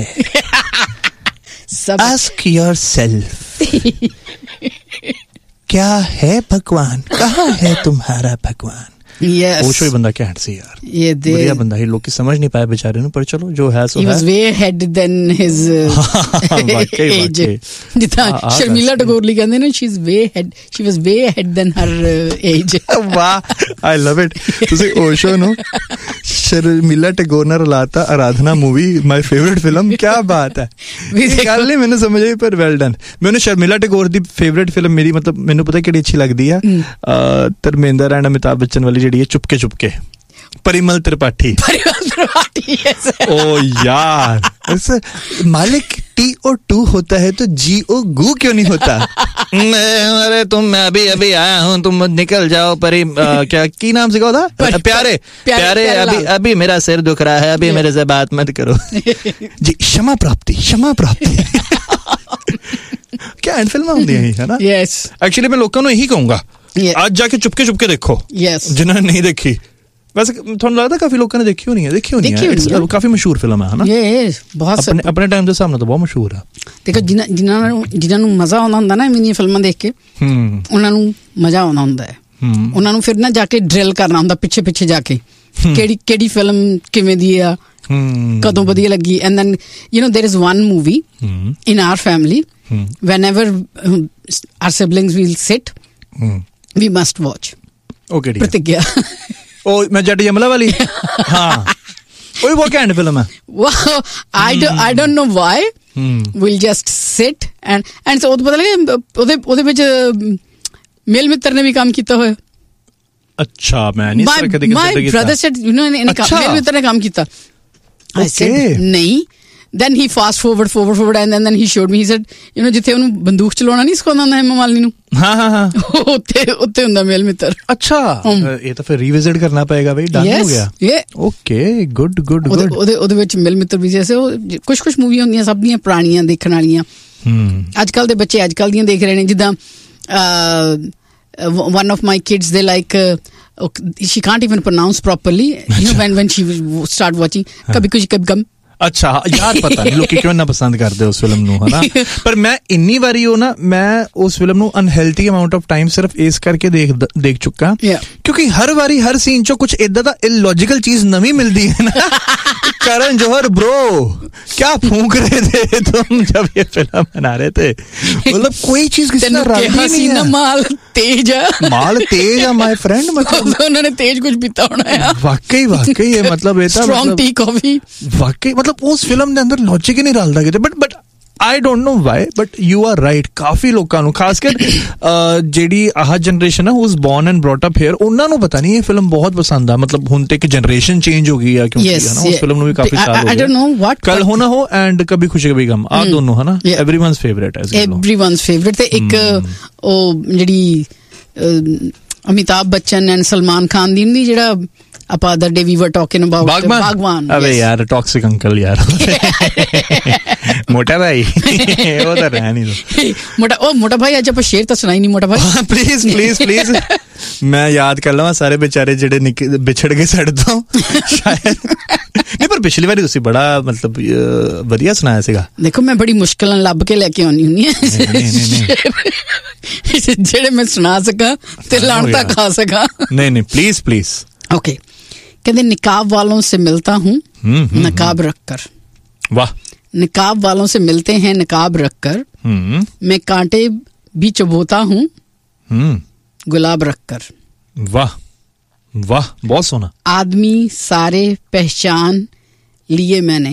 ask yourself क्या है भगवान, कहाँ है तुम्हारा भगवान। Yes. ओशो ही बंदा घैंट सी यार, ये बढ़िया बंदा ही, लोग समझ नहीं पाए बेचारे ਨੂੰ, ਪਰ ਚਲੋ ਜੋ ਹੈ ਸੋ ਹੈ। He was way ahead than his age. ਜਿੱਦਾਂ ਸ਼ਰਮੀਲਾ ਟੈਗੋਰ ਲਈ ਕਹਿੰਦੇ ਨੇ, she is way ahead, she was way ahead than her age. ਵਾਹ, I love it. ਤੁਸੀਂ ਓਸ਼ੋ ਨੂੰ ਸ਼ਰਮੀਲਾ ਟੈਗੋਰ ਨਾਲ ਰਲਾਤਾ। ਆਰਾਧਨਾ ਮੂਵੀ ਮਾਈ ਫੇਵਰਿਟ ਫਿਲਮ, ਕੀ ਬਾਤ ਹੈ। ਇਹ ਗੱਲ ਨਹੀਂ ਮੈਨੂੰ ਸਮਝ ਆਈ, ਪਰ ਵੈਲ ਡਨ। ਮੈਨੂੰ ਸ਼ਰਮੀਲਾ ਟੈਗੋਰ ਦੀ ਫੇਵਰਿਟ ਫਿਲਮ ਮੇਰੀ, ਮਤਲਬ ਮੈਨੂੰ ਪਤਾ ਕਿਹੜੀ ਅੱਛੀ ਲੱਗਦੀ ਆ, ਧਰਮੇਂਦਰ ਐਂਡ ਅਮਿਤਾਭ ਬੱਚਨ ਵਾਲੀ ਜਿਹੜੀ ਹੈ ਚੁਪਕੇ ਚੁਪਕੇ, परिमल त्रिपाठी। परिमल त्रिपाठी, yes. ओ यार, ऐसे मालिक टी ओ टू होता है तो जी ओ गू क्यों नहीं होता? अरे तुम, मैं अभी अभी आया हूँ, तुम निकल जाओ। परी आ, क्या की नाम से था? प्यारे प्यारे, प्यारे अभी अभी मेरा सिर दुख रहा है, अभी मेरे से बात मत करो। जी क्षमा प्राप्ति, क्षमा प्राप्ति। क्या एंड फिल्म होती है ना? यस, एक्चुअली मैं लोगों को यही कहूंगा, आज जाके चुपके चुपके देखो, यस, जिन्होंने नहीं देखी। वैसे ਤੁਹਾਨੂੰ ਲੱਗਦਾ ਕਾਫੀ ਲੋਕਾਂ ਨੇ ਦੇਖੀ ਹੋਣੀ ਹੈ? ਦੇਖੀ ਹੋਣੀ ਹੈ, ਕਾਫੀ ਮਸ਼ਹੂਰ ਫਿਲਮ ਹੈ, ਹਨਾ? ਇਹ ਬਹੁਤ ਆਪਣੇ ਆਪਣੇ ਟਾਈਮ ਦੇ ਹਿਸਾਬ ਨਾਲ ਤਾਂ ਬਹੁਤ ਮਸ਼ਹੂਰ ਆ। ਦੇਖੋ ਜਿਨ੍ਹਾਂ ਜਿਨ੍ਹਾਂ ਨੂੰ ਜਿਨ੍ਹਾਂ ਨੂੰ ਮਜ਼ਾ ਆਉਂਦਾ ਹੁੰਦਾ ਨਾ ਇਵੇਂ ਫਿਲਮਾਂ ਦੇਖ ਕੇ, ਉਹਨਾਂ ਨੂੰ ਮਜ਼ਾ ਆਉਂਦਾ ਹੁੰਦਾ ਹੈ। ਉਹਨਾਂ ਨੂੰ ਫਿਰ ਨਾ ਜਾ ਕੇ ਡਰਿਲ ਕਰਨਾ ਹੁੰਦਾ ਪਿੱਛੇ ਪਿੱਛੇ ਜਾ ਕੇ, ਕਿਹੜੀ ਕਿਹੜੀ ਫਿਲਮ ਕਿਵੇਂ ਦੀ ਆ, ਕਦੋਂ ਵਧੀਆ ਲੱਗੀ। And then you know there is one movie in our family, ਵੈਨਐਵਰ R siblings will sit, we must watch. Okay, ਪ੍ਰਤਿਗਿਆ। ਉਹ ਮੈਂ ਜੱਟ ਜਮਲਾ ਵਾਲੀ, ਹਾਂ, ਉਹ ਵੀ ਬਹੁਤ ਘੈਂਟ ਫਿਲਮ ਹੈ। Wow, I do I don't know Y will just sit and and so ਪਤਾ ਲੱਗੇ ਉਹਦੇ ਉਹਦੇ ਵਿੱਚ ਮੇਲ ਮਿੱਤਰ ਨੇ ਵੀ ਕੰਮ ਕੀਤਾ ਹੋਇਆ। ਅੱਛਾ, ਮੈਂ ਨਹੀਂ ਸਰ ਕਦੇ my brother said you know, ਇਹਨੇ ਮੇਲ ਮਿੱਤਰ ਨੇ ਕੰਮ ਕੀਤਾ। ਆਈ ਸੈਡ ਨਹੀਂ। Then he fast forward, forward, forward, and then, then he showed me. He said, you know, ਜਿੱਥੇ ਉਹਨੂੰ ਬੰਦੂਕ ਚਲਾਉਣਾ ਨਹੀਂ ਸਿਖਾਉਂਦਾ ਹੁੰਦਾ ਹੈਮਾ ਮਾਲਿਨੀ ਨੂੰ, ਹਾਂ ਹਾਂ ਹਾਂ, ਉੱਥੇ ਉੱਥੇ ਹੁੰਦਾ ਮੇਲ ਮਿੱਤਰ। ਅੱਛਾ, ਇਹ ਤਾਂ ਫਿਰ ਰੀਵਿਜ਼ਿਟ ਕਰਨਾ ਪਏਗਾ ਬਈ। ਡਨ ਹੋ ਗਿਆ। Okay, good good good. ਉਹਦੇ ਉਹਦੇ ਵਿੱਚ ਮੇਲ ਮਿੱਤਰ ਵੀ ਜੈਸੇ ਉਹ ਕੁਛ ਕੁਛ ਮੂਵੀਆਂ ਹੁੰਦੀਆਂ ਸਭ ਦੀਆਂ ਪੁਰਾਣੀਆਂ ਦੇਖਣ ਵਾਲੀਆਂ। ਅੱਜ ਕੱਲ੍ਹ ਦੇ ਬੱਚੇ ਅੱਜ ਕੱਲ੍ਹ ਦੀਆਂ ਦੇਖ ਰਹੇ ਨੇ, ਜਿੱਦਾਂ one of my kids, they like she can't even pronounce properly, you know, when when she start watching Kabhi Khushi Kabhi Gum. ਅੱਛਾ ਯਾਰ ਪਤਾ ਨਹੀਂ ਲੋਕੀ ਕਿਉਂ ਇੰਨਾ ਪਸੰਦ ਕਰਦੇ ਉਸ ਫਿਲਮ ਨੂੰ ਹਨਾ ਪਰ ਮੈਂ ਇੰਨੀ ਵਾਰੀ ਉਹ ਨਾ ਮੈਂ ਉਸ ਫਿਲਮ ਨੂੰ ਅਨਹੈਲਥੀ ਅਮਾਉਂਟ ਆਫ ਟਾਈਮ ਸਿਰਫ ਇਸ ਕਰਕੇ ਦੇਖ ਦੇਖ ਚੁੱਕਾ ਕਿਉਂਕਿ ਹਰ ਵਾਰੀ ਹਰ ਸੀਨ ਚੋਂ ਕੁਝ ਏਦਾਂ ਦਾ ਇਲੌਜੀਕਲ ਚੀਜ਼ ਨਵੀਂ ਮਿਲਦੀ ਹੈ ਨਾ करण जौहर ब्रो क्या फूंक रहे थे तुम जब ये फिल्म बना रहे थे मतलब कोई चीज किसी ने रल ही नहीं है माल तेज है माल तेज है माय फ्रेंड मतलब उन्होंने तेज कुछ पीता होना है वाकई वाकई ये मतलब ये स्ट्रॉन्ग टी कॉफी वाकई मतलब उस फिल्म ਦੇ ਅੰਦਰ ਲੌਜਿਕ ਹੀ ਨਹੀਂ ਰਲਦਾ ਕਿਤੇ but but I don't know why, but you are right. ਕਾਫੀ ਲੋਕਾਂ ਨੂੰ ਖਾਸ ਕਰ ਜਿਹੜੀ ਆਹ ਜਨਰੇਸ਼ਨ ਹੈ who is born and brought up here ਉਹਨਾਂ ਨੂੰ ਪਤਾ ਨਹੀਂ ਇਹ ਫਿਲਮ ਬਹੁਤ ਪਸੰਦ ਆ ਮਤਲਬ ਹੁਣ ਤੇ ਇੱਕ ਜਨਰੇਸ਼ਨ ਚੇਂਜ ਹੋ ਗਈ ਆ ਕਿਉਂਕਿ ਹੈ ਨਾ ਉਸ ਫਿਲਮ ਨੂੰ ਵੀ ਕਾਫੀ ਸਾਲ ਹੋ ਗਏ. I don't know what ਕੱਲ ਹੋ ਨਾ ਹੋ ਐਂਡ ਕਭੀ ਖੁਸ਼ੀ ਕਭੀ ਗਮ ਆ ਦੋਨੋਂ ਹਨਾ everyone's favorite ਹੈ everyone's favorite ਤੇ ਇੱਕ ਉਹ ਜਿਹੜੀ ਅਮਿਤਾਭ ਬੱਚਨ ਐਂਡ ਸਲਮਾਨ ਖਾਨ ਦੀ ਨਹੀਂ ਜਿਹੜਾ ਆਪਾਂ the day we were talking about Bhagwan. अबे यार टॉक्सिक अंकल यार मोटा भाई वो तो रहा नहीं तो मोटा ओ मोटा भाई आज आप शेर तो सुनाई नहीं मोटा भाई प्लीज प्लीज प्लीज मैं याद कर लवां सारे बेचारे ਜਿਹੜੇ ਵਿਛੜ ਗਏ ਸਾਡੇ ਤੋਂ ਸ਼ਾਇਦ ਨਹੀਂ ਪਰ ਪਿਛਲੀ ਵਾਰੀ ਤੁਸੀਂ ਬੜਾ ਮਤਲਬ ਵਧੀਆ ਸੁਣਾਇਆ ਸੀਗਾ ਦੇਖੋ ਮੈਂ ਬੜੀ ਮੁਸ਼ਕਿਲ ਨਾਲ ਲੱਭ ਕੇ ਲੈ ਕੇ ਆਉਣੀ ਹੁੰਦੀ ਹੈ ਨਹੀਂ ਨਹੀਂ ਜਿਹੜੇ ਮੈਂ ਸੁਣਾ ਸਕਾਂ ਤੇ ਲਾਣਤਾ ਖਾ ਸਕਾਂ ਨਹੀਂ ਨਹੀਂ ਪਲੀਜ਼ ਪਲੀਜ਼ ओके कहते निकाब वालों से मिलता हूँ नकाब रखकर वाह निकाब वालों से मिलते हैं नकाब रखकर मैं कांटे भी चुभोता हूँ गुलाब रखकर वाह वाह बहुत सोना आदमी सारे पहचान लिए मैंने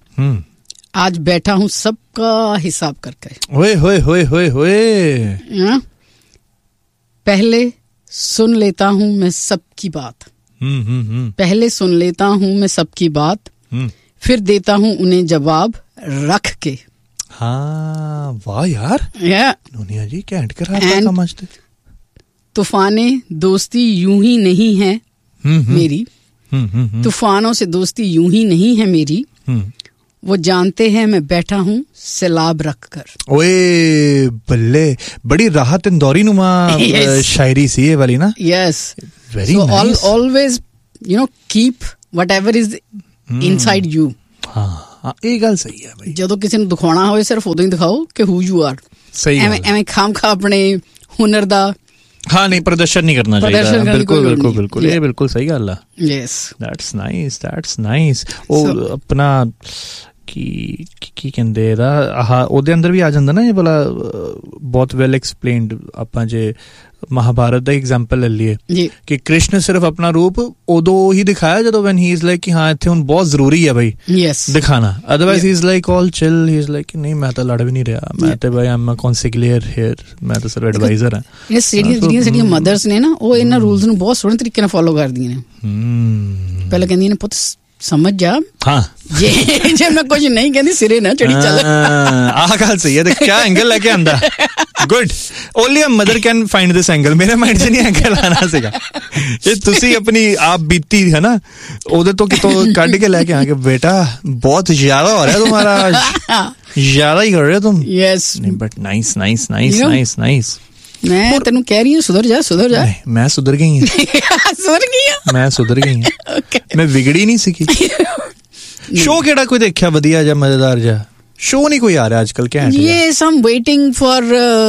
आज बैठा हूँ सबका हिसाब करके होए होए होए होए होए पहले सुन लेता हूँ मैं सबकी बात पहले सुन लेता हूँ मैं सबकी बात फिर देता हूँ उन्हें जवाब रख के हाँ वाह यार नोनिया जी क्या करा समझते तूफाने दोस्ती यूं ही नहीं है मेरी तूफानों से दोस्ती यूं ही नहीं है मेरी वो जानते हैं मैं बैठा हूँ सैलाब रख कर ओए बल्ले बड़ी राहत इंदौरी नुमा शायरी सी ये वाली ना yes Very so nice. all, always you know keep whatever is hmm. inside you ਹਾਂ ਇਹ ਗੱਲ ਸਹੀ ਹੈ ਭਾਈ ਜਦੋਂ ਕਿਸੇ ਨੂੰ ਦਿਖਾਉਣਾ ਹੋਵੇ ਸਿਰਫ ਉਦੋਂ ਹੀ ਦਿਖਾਓ ਕਿ who you are ਸਹੀ ਐਵੇਂ ਐਵੇਂ ਖਾਮਖਾ ਆਪਣੇ ਹੁਨਰ ਦਾ ਹਾਂ ਨਹੀਂ ਪ੍ਰਦਰਸ਼ਨ ਨਹੀਂ ਕਰਨਾ ਚਾਹੀਦਾ ਬਿਲਕੁਲ ਬਿਲਕੁਲ ਬਿਲਕੁਲ ਇਹ ਬਿਲਕੁਲ ਸਹੀ ਗੱਲ ਆ yes that's nice that's nice ਉਹ ਆਪਣਾ ਕੀ ਕੀ ਕਹਿੰਦੇ ਇਹਦਾ ਆਹ ਉਹਦੇ ਅੰਦਰ ਵੀ ਆ ਜਾਂਦਾ ਨਾ ਇਹ ਵਾਲਾ ਬਹੁਤ ਵੈਲ ਐਕਸਪਲੇਨਡ ਆਪਾਂ ਜੇ ਮਹਾਭਾਰਤ ਦਾ ਐਗਜ਼ਾਮਪਲ ਲੈ ਲਈਏ ਕਿ ਕ੍ਰਿਸ਼ਨ ਸਿਰਫ ਆਪਣਾ ਰੂਪ ਉਦੋਂ ਹੀ ਦਿਖਾਇਆ ਜਦੋਂ ਵੈਨ ਹੀ ਇਜ਼ ਲਾਈਕ ਕਿ ਹਾਂ ਇੱਥੇ ਹੁਣ ਬਹੁਤ ਜ਼ਰੂਰੀ ਹੈ ਬਈ ਦਿਖਾਣਾ otherwise he is like all chill he is like ਨਹੀਂ ਮੈਂ ਤਾਂ ਲੜ ਵੀ ਨਹੀਂ ਰਿਹਾ ਮੈਂ ਤੇ ਬਈ ਆਮ ਅ ਕੌਂਸਿਗਲੀਅਰ ਹੇਅਰ ਮੈਂ ਤਾਂ ਸਿਰਫ ਐਡਵਾਈਜ਼ਰ ਹਾਂ ਇਹ ਜਿਹੜੀਆਂ ਜਿਹੜੀਆਂ ਸਾਡੀਆਂ ਮਦਰਸ ਨੇ ਨਾ ਉਹ ਇਹਨਾਂ ਰੂਲਸ ਨੂੰ ਬਹੁਤ ਸੋਹਣੇ ਤਰੀਕੇ ਨਾਲ ਫੋਲੋ ਕਰਦੀਆਂ ਨੇ ਪਹਿਲਾਂ ਕਹਿੰਦੀਆਂ ਨੇ ਪੁੱਤ ਸਮਝ ਜਾ ਹਾਂ ਜੇ ਜੇ ਮੈਂ ਕੁਝ ਨਹੀਂ ਕਹਿੰਦੀ ਸਿਰੇ ਨਾ ਚੜੀ ਚੱਲ ਆਹ ਗੱਲ ਸਹੀ ਹੈ ਤੇ ਕਿਆ ਐਂਗਲ ਲੈ ਕੇ ਆਂਦਾ good only a mother can find this angle ਮੇਰੇ ਮਾਈਂਡ 'ਚ ਨਹੀਂ ਐਂਗਲ ਆਣਾ ਸੀਗਾ ਇਹ ਤੁਸੀਂ ਆਪਣੀ ਆਪ ਬੀਤੀ ਹੈ ਨਾ ਉਹਦੇ ਤੋਂ ਕਿਤੋਂ ਕੱਢ ਕੇ ਲੈ ਕੇ ਆ ਕੇ ਬੇਟਾ ਬਹੁਤ ਜ਼ਿਆਦਾ ਹੋ ਰਿਹਾ ਤੁਮਾਰਾ ਜ਼ਿਆਦਾ ਹੀ ਕਰ ਰਹੇ ਤੁਮ ਯੈਸ ਨਹੀਂ but nice nice nice nice nice ਮੈਂ ਤੈਨੂੰ ਕਹਿ ਰਹੀ ਹਾਂ ਸੁਧਰ ਜਾ ਸੁਧਰ ਜਾ ਮੈਂ ਸੁਧਰ ਗਈ ਹਾਂ ਸੁਧਰ ਗਈ ਹਾਂ ਮੈਂ ਸੁਧਰ ਗਈ ਹਾਂ ਮੈਂ ਵਿਗੜੀ ਨਹੀਂ ਸੀਗੀ ਸ਼ੋ ਕਿਹੜਾ ਕੋਈ ਦੇਖਿਆ ਵਧੀਆ ਜਾਂ ਮਜ਼ੇਦਾਰ ਜਾਂ ਸ਼ੋ ਨਹੀਂ ਕੋਈ ਆ ਰਿਹਾ ਅੱਜ ਕੱਲ ਕਿਆ yes Aam waiting for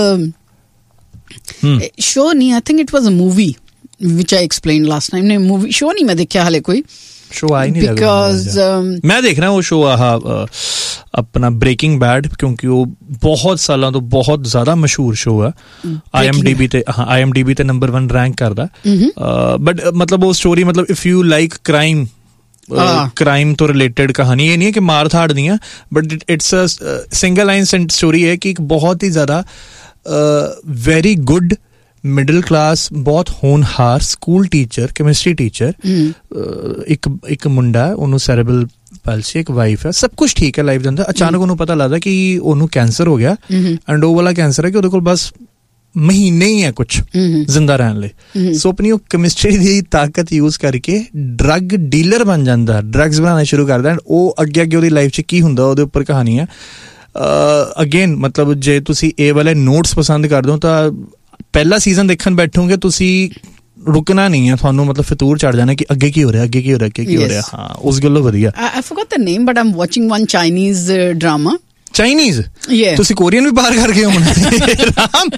show ਨਹੀਂ I think it was a movie which I explained last time ਨੇ ਮੂਵੀ ਸ਼ੋ ਨਹੀਂ ਮੈਂ ਦੇਖਿਆ ਹਾਲੇ ਕੋਈ ਸ਼ੋ ਆਈ ਨਹੀਂ ਬਿਕਾਜ਼ ਮੈਂ ਦੇਖ ਰਿਹਾ ਉਹ ਸ਼ੋ ਆਹ ਆਪਣਾ ਬ੍ਰੇਕਿੰਗ ਬੈਡ ਕਿਉਂਕਿ ਉਹ ਬਹੁਤ ਸਾਲਾਂ ਤੋਂ ਬਹੁਤ ਜ਼ਿਆਦਾ ਮਸ਼ਹੂਰ ਸ਼ੋ ਹੈ ਆਈ ਐਮ ਡੀ ਬੀ ਤੇ ਹਾਂ ਆਈ ਐਮ ਡੀ ਬੀ ਤੇ ਨੰਬਰ ਵਨ ਰੈਂਕ ਕਰਦਾ ਬਟ ਮਤਲਬ ਉਹ ਸਟੋਰੀ ਮਤਲਬ if you like crime crime ਤੋਂ ਰਿਲੇਟਡ ਕਹਾਣੀ ਇਹ ਨਹੀਂ ਹੈ ਕਿ ਮਾਰ ਧਾੜ ਨਹੀਂ ਹੈ but it's a single line story ਹੈ ਕਿ ਇੱਕ ਬਹੁਤ ਹੀ ਜ਼ਿਆਦਾ ਵੈਰੀ ਗੁੱਡ ਮਿਡਲ ਕਲਾਸ ਬਹੁਤ ਹੋਣਹਾਰ ਸਕੂਲ ਟੀਚਰ ਕੈਮਿਸਟਰੀ ਟੀਚਰ ਇੱਕ ਇੱਕ ਮੁੰਡਾ ਉਹਨੂੰ ਸੈਰੇਬਰਲ ਪੈਲਸੀ ਇੱਕ ਵਾਈਫ ਹੈ ਸਭ ਕੁਛ ਠੀਕ ਹੈ ਲਾਈਫ ਦੇ ਅੰਦਰ ਅਚਾਨਕ ਉਹਨੂੰ ਪਤਾ ਲੱਗਦਾ ਕਿ ਉਹਨੂੰ ਕੈਂਸਰ ਹੋ ਗਿਆ ਐਂਡ ਉਹ ਵਾਲਾ ਕੈਂਸਰ ਹੈ ਕਿ ਉਹਦੇ ਕੋਲ ਬਸ ਮਹੀਨੇ ਹੀ ਹੈ ਕੁਛ ਜ਼ਿੰਦਾ ਰਹਿਣ ਲਈ ਸੋ ਆਪਣੀ ਉਹ ਕੈਮਿਸਟਰੀ ਦੀ ਤਾਕਤ ਯੂਜ਼ ਕਰਕੇ ਡਰੱਗ ਡੀਲਰ ਬਣ ਜਾਂਦਾ ਡਰੱਗਸ ਬਣਾਉਣਾ ਸ਼ੁਰੂ ਕਰਦਾ ਐਂਡ ਉਹ ਅੱਗੇ ਅੱਗੇ ਉਹਦੀ ਲਾਈਫ 'ਚ ਕੀ ਹੁੰਦਾ ਉਹਦੇ ਉੱਪਰ ਕਹਾਣੀ ਹੈ ਅਗੇਨ ਮਤਲਬ ਜੇ ਤੁਸੀਂ ਇਹ ਵਾਲੇ ਨੋਟਸ ਪਸੰਦ ਕਰਦੇ ਹੋ ਤਾਂ ਪਹਿਲਾ ਸੀਜ਼ਨ ਦੇਖਣ ਬੈਠੋਗੇ ਤੁਸੀਂ ਰੁਕਣਾ ਨਹੀਂ ਹੈ ਤੁਹਾਨੂੰ, ਮਤਲਬ ਫਿਤੂਰ ਚੜ ਜਾਣਾ ਕਿ ਅੱਗੇ ਕੀ ਹੋ ਰਿਹਾ ਅੱਗੇ ਕੀ ਹੋ ਰਿਹਾ ਅੱਗੇ ਕੀ ਹੋ ਰਿਹਾ। ਹਾਂ ਉਸ ਗੱਲੋਂ ਵਧੀਆ। I forgot the name but I'm watching one Chinese uh, drama. Chinese? Yeah. ਤੁਸੀਂ ਕੋਰੀਅਨ ਵੀ ਪਾਰ ਕਰ ਗਏ ਹੋ ਹੁਣ। ਰਾਮ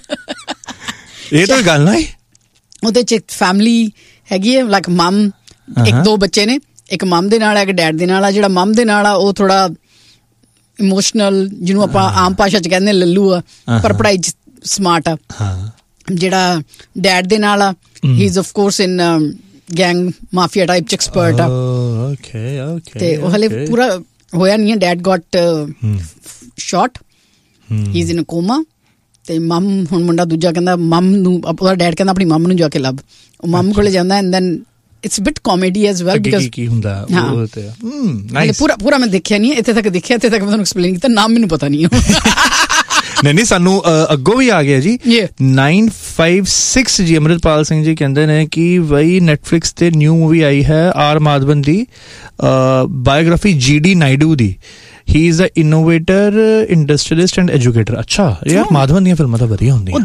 ਇਹ ਤਾਂ ਗੱਲ ਨਾ। ਉਹਦੇ ਚ ਫੈਮਿਲੀ ਹੈਗੀ ਹੈ, ਲਾਈਕ ਮਮ, ਇੱਕ ਦੋ ਬੱਚੇ ਨੇ, ਇੱਕ ਮਮ ਦੇ ਨਾਲ ਹੈ ਇੱਕ ਡੈਡ ਦੇ ਨਾਲ ਆ। ਜਿਹੜਾ ਮਮ ਦੇ ਨਾਲ ਆ ਉਹ ਥੋੜਾ ਇਮੋਸ਼ਨਲ, ਜਿਹਨੂੰ ਆਪਾਂ ਆਮ ਭਾਸ਼ਾ ਚ ਕਹਿੰਦੇ ਲੱਲੂ ਆ, ਪਰ ਪੜ੍ਹਾਈ ਚ ਸਮਾਰਟ ਆ। ਜਿਹੜਾ ਡੈਡ ਦੇ ਨਾਲ ਆ ਹੀ is of course in gang mafia type ਚ ਐਕਸਪਰਟ ਆ। Okay okay. ਤੇ ਉਹ ਹਲੇ ਪੂਰਾ ਹੋਇਆ ਨਹੀਂ ਹੈ। Dad got shot, he is in a comma. ਤੇ ਮਮ ਹੁਣ ਮੁੰਡਾ ਦੂਜਾ ਕਹਿੰਦਾ ਮਮ ਨੂੰ, ਉਹਦਾ ਡੈਡ ਕਹਿੰਦਾ ਆਪਣੀ ਮਮ ਨੂੰ ਜਾ ਕੇ ਲੱਭ। ਉਹ ਮਮ ਕੋਲੇ ਜਾਂਦਾ and then it's bit comedy as well because ਕੀ ਹੁੰਦਾ ਉਹ ਤੇ ਹਮ ਨਾਈਸ। ਪੂਰਾ ਪੂਰਾ ਮੈਂ ਦੇਖਿਆ ਨਹੀਂ, ਇੱਥੇ ਤੱਕ ਦੇਖਿਆ, ਇੱਥੇ ਤੱਕ ਮੈਂ ਤੁਹਾਨੂੰ ਐਕਸਪਲੇਨ ਕੀਤਾ, ਨਾਮ ਮੈਨੂੰ ਪਤਾ ਨਹੀਂ ਹੈ। ਨਹੀਂ ਨਹੀਂ ਸਾਨੂੰ ਅੱਗੋਂ ਵੀ ਆ ਗਿਆ ਜੀ nine five six G. Amritpal Singh ji ਕਹਿੰਦੇ ਨੇ ਕਿ ਬਈ ਨੈਟਫਲਿਕਸ ਤੇ ਨਿਊ ਮੂਵੀ ਆਈ ਹੈ ਆਰ ਮਾਧਵਨ ਦੀ ਬਾਇਓਗ੍ਰਾਫੀ ਜੀ D Naidu the. He is a innovator, industrialist and educator. ਅੱਛਾ ਯਾਰ ਮਾਧਵਨ ਦੀਆਂ ਫਿਲਮਾਂ ਤਾਂ ਵਧੀਆ ਹੁੰਦੀਆਂ।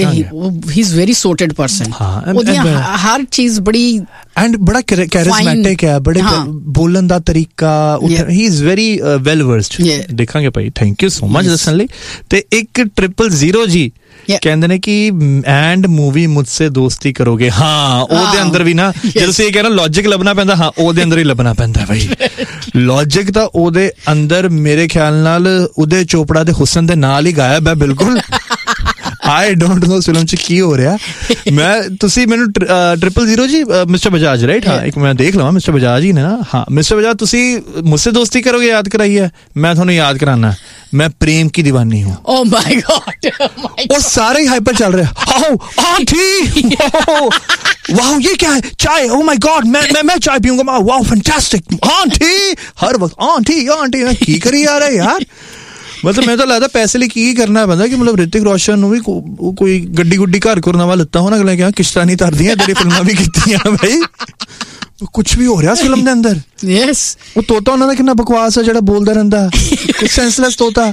ਹੀ ਇਜ਼ ਵੈਰੀ ਸੋਰਟਡ ਪਰਸਨ। ਉਹਦੀਆਂ ਹਰ ਚੀਜ਼ ਬੜੀ ਐਂਡ ਬੜਾ ਕੈਰਿਜ਼ਮੈਟਿਕ ਹੈ, ਬੜੇ ਬੋਲਣ ਦਾ ਤਰੀਕਾ। ਹੀ ਇਜ਼ ਵੈਰੀ ਵੈਲ ਵਰਸਡ। ਦੇਖਾਂਗੇ ਭਾਈ, ਥੈਂਕ ਯੂ ਸੋ ਮਚ ਦੱਸਣ ਲਈ। ਤੇ ਇੱਕ ਟ੍ਰਿਪਲ ਜ਼ੀਰੋ ਜੀ ਕਹਿੰਦੇ ਨੇ ਕਿ ਐਂਡ ਮੂਵੀ ਮੁਝਸੇ ਦੋਸਤੀ ਕਰੋਗੇ। ਹਾਂ ਉਹਦੇ ਅੰਦਰ ਵੀ ਨਾ ਜੇ ਤੁਸੀਂ ਇਹ ਕਹਿਣਾ ਲੌਜਿਕ ਲੱਭਣਾ ਪੈਂਦਾ, ਹਾਂ ਉਹਦੇ ਅੰਦਰ ਹੀ ਲੱਭਣਾ ਪੈਂਦਾ ਭਾਈ। ਲੌਜਿਕ ਤਾਂ ਉਹਦੇ ਅੰਦਰ ਮੇਰੇ ਖਿਆਲ ਨਾਲ ਉਦੇ ਚੋਪੜਾ ਦੇ ਹੁਸਨ ਦੇ ਨਾਲ ਹੀ ਗਾਇਬ ਹੈ ਬਿਲਕੁਲ। ਆਈ ਡੋਂਟ ਨੋ ਫਿਲਮ ਚ ਕੀ ਹੋ ਰਿਹਾ। ਮੈਂ ਤੁਸੀਂ ਮੈਨੂੰ ਟ੍ਰਿਪਲ ਜ਼ੀਰੋ ਜੀ ਮਿਸਟਰ ਬਜਾਜ ਰਾਈਟ? ਹਾਂ ਇੱਕ ਮੈਂ ਦੇਖ ਲਵਾਂ, ਮਿਸਟਰ ਬਜਾਜ ਹੀ ਨੇ ਨਾ? ਹਾਂ ਮਿਸਟਰ ਬਜਾਜ, ਤੁਸੀਂ ਮੁਝਸੇ ਦੋਸਤੀ ਕਰੋਗੇ ਯਾਦ ਕਰਾਈ ਹੈ। ਮੈਂ ਤੁਹਾਨੂੰ ਯਾਦ ਕਰਾਨਾ मैं प्रेम की दीवानी हूँ। Oh my God, oh my God. और सारे हाइपर चल रहे हैं। आओ आंटी, वाह ये क्या है? चाय, oh my God, मैं मैं मैं चाय पीऊंगा। वाह फैंटास्टिक आंटी, हर वक्त आंटी आंटी। की करी आ रहा है यार। मतलब मैं तो लगता पैसे लिए की करना है बंदा कि मतलब ऋतिक रोशन ਨੂੰ ਵੀ ਕੋਈ ਗੱਡੀ ਗੁੱਡੀ ਘਰ ਕੋਰ ਨਵਾਂ ਲੱਤਾ ਹੋਣਾ, ਅਗਲੇ ਕਿਹਾ ਕਿਸ਼ਤਾਂ ਨਹੀਂ ਤਰਦੀਆਂ, ਤੇਰੀ ਫਿਲਮਾਂ ਵੀ ਕੀਤੀਆਂ ਭਾਈ। ਕੁਛ ਵੀ ਹੋ ਰਿਹਾ ਫਿਲਮ ਦੇ ਅੰਦਰ। ਯੈਸ। ਉਹ ਤੋਤਾ ਉਹਨਾਂ ਦਾ ਕਿੰਨਾ ਬਕਵਾਸ ਹੈ ਜਿਹੜਾ ਬੋਲਦਾ ਰਹਿੰਦਾ, ਕੁਛ ਸੈਂਸਲੈਸ ਤੋਤਾ।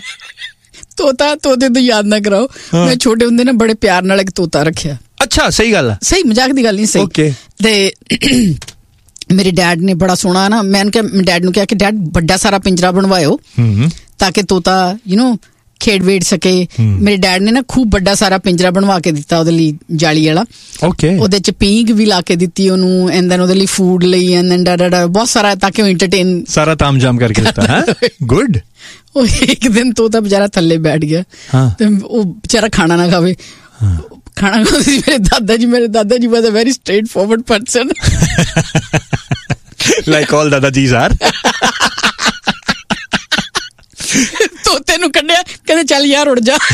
ਤੋਤਾ ਤੋਤੇ ਤੋਂ ਯਾਦ ਨਾ ਕਰਾਓ, ਮੈਂ ਛੋਟੇ ਹੁੰਦੇ ਨਾ ਬੜੇ ਪਿਆਰ ਨਾਲ ਇੱਕ ਤੋਤਾ ਰੱਖਿਆ। ਅੱਛਾ ਸਹੀ ਗੱਲ ਹੈ, ਸਹੀ ਮਜ਼ਾਕ ਦੀ ਗੱਲ ਨਹੀਂ ਸਹੀ। ਓਕੇ। ਤੇ ਮੇਰੇ ਡੈਡ ਨੇ ਬੜਾ ਸੋਹਣਾ ਨਾ, ਮੈਂ ਡੈਡ ਨੂੰ ਕਿਹਾ ਕਿ ਡੈਡ ਵੱਡਾ ਸਾਰਾ ਪਿੰਜਰਾ ਬਣਵਾਇਓ ਤਾਂ ਕਿ ਤੋਤਾ ਯੂ ਨੋ ਖੇਡ ਵੇੜ ਸਕੇ। ਮੇਰੇ ਡੈਡ ਨੇ ਨਾ ਖੂਬ ਵੱਡਾ ਸਾਰਾ ਪਿੰਜਰਾ ਬਣਵਾ ਕੇ ਦਿੱਤਾ ਉਹਦੇ ਲਈ, ਜਾਲੀ ਵਾਲਾ। ਓਕੇ। ਉਹਦੇ ਚ ਪੀਂਗ ਵੀ ਲਾ ਕੇ ਦਿੱਤੀ ਉਹਨੂੰ, ਐਂਡ ਦੈਨ ਉਹਦੇ ਲਈ ਫੂਡ ਲਈ, ਐਂਡ ਦੈਨ ਡਾ ਡਾ ਬਹੁਤ ਸਾਰਾ, ਤਾਂ ਕਿ ਉਹ ਐਂਟਰਟੇਨ ਸਾਰਾ ਤਾਮਝਾਮ ਕਰਕੇ ਦਿੱਤਾ ਹੈ। ਗੁੱਡ। ਉਹ ਇੱਕ ਦਿਨ ਤੋਤਾ ਵਿਚਾਰਾ ਥੱਲੇ ਬੈਠ ਗਿਆ ਤੇ ਉਹ ਵਿਚਾਰਾ ਖਾਣਾ ਨਾ ਖਾਵੇ। ਖਾਣਾ ਖਾਂਦੇ ਸੀ ਮੇਰੇ ਦਾਦਾ ਜੀ। ਮੇਰੇ ਦਾਦਾ ਜੀ ਵਾਸ a very straight forward person, like ਆਲ ਦਾਦਾ ਜੀਜ਼ ਆਰ। ਤੋਤੇ ਨੂੰ ਕੱਢਿਆ, ਕਹਿੰਦੇ ਚੱਲ ਯਾਰ ਉੜ ਜਾ।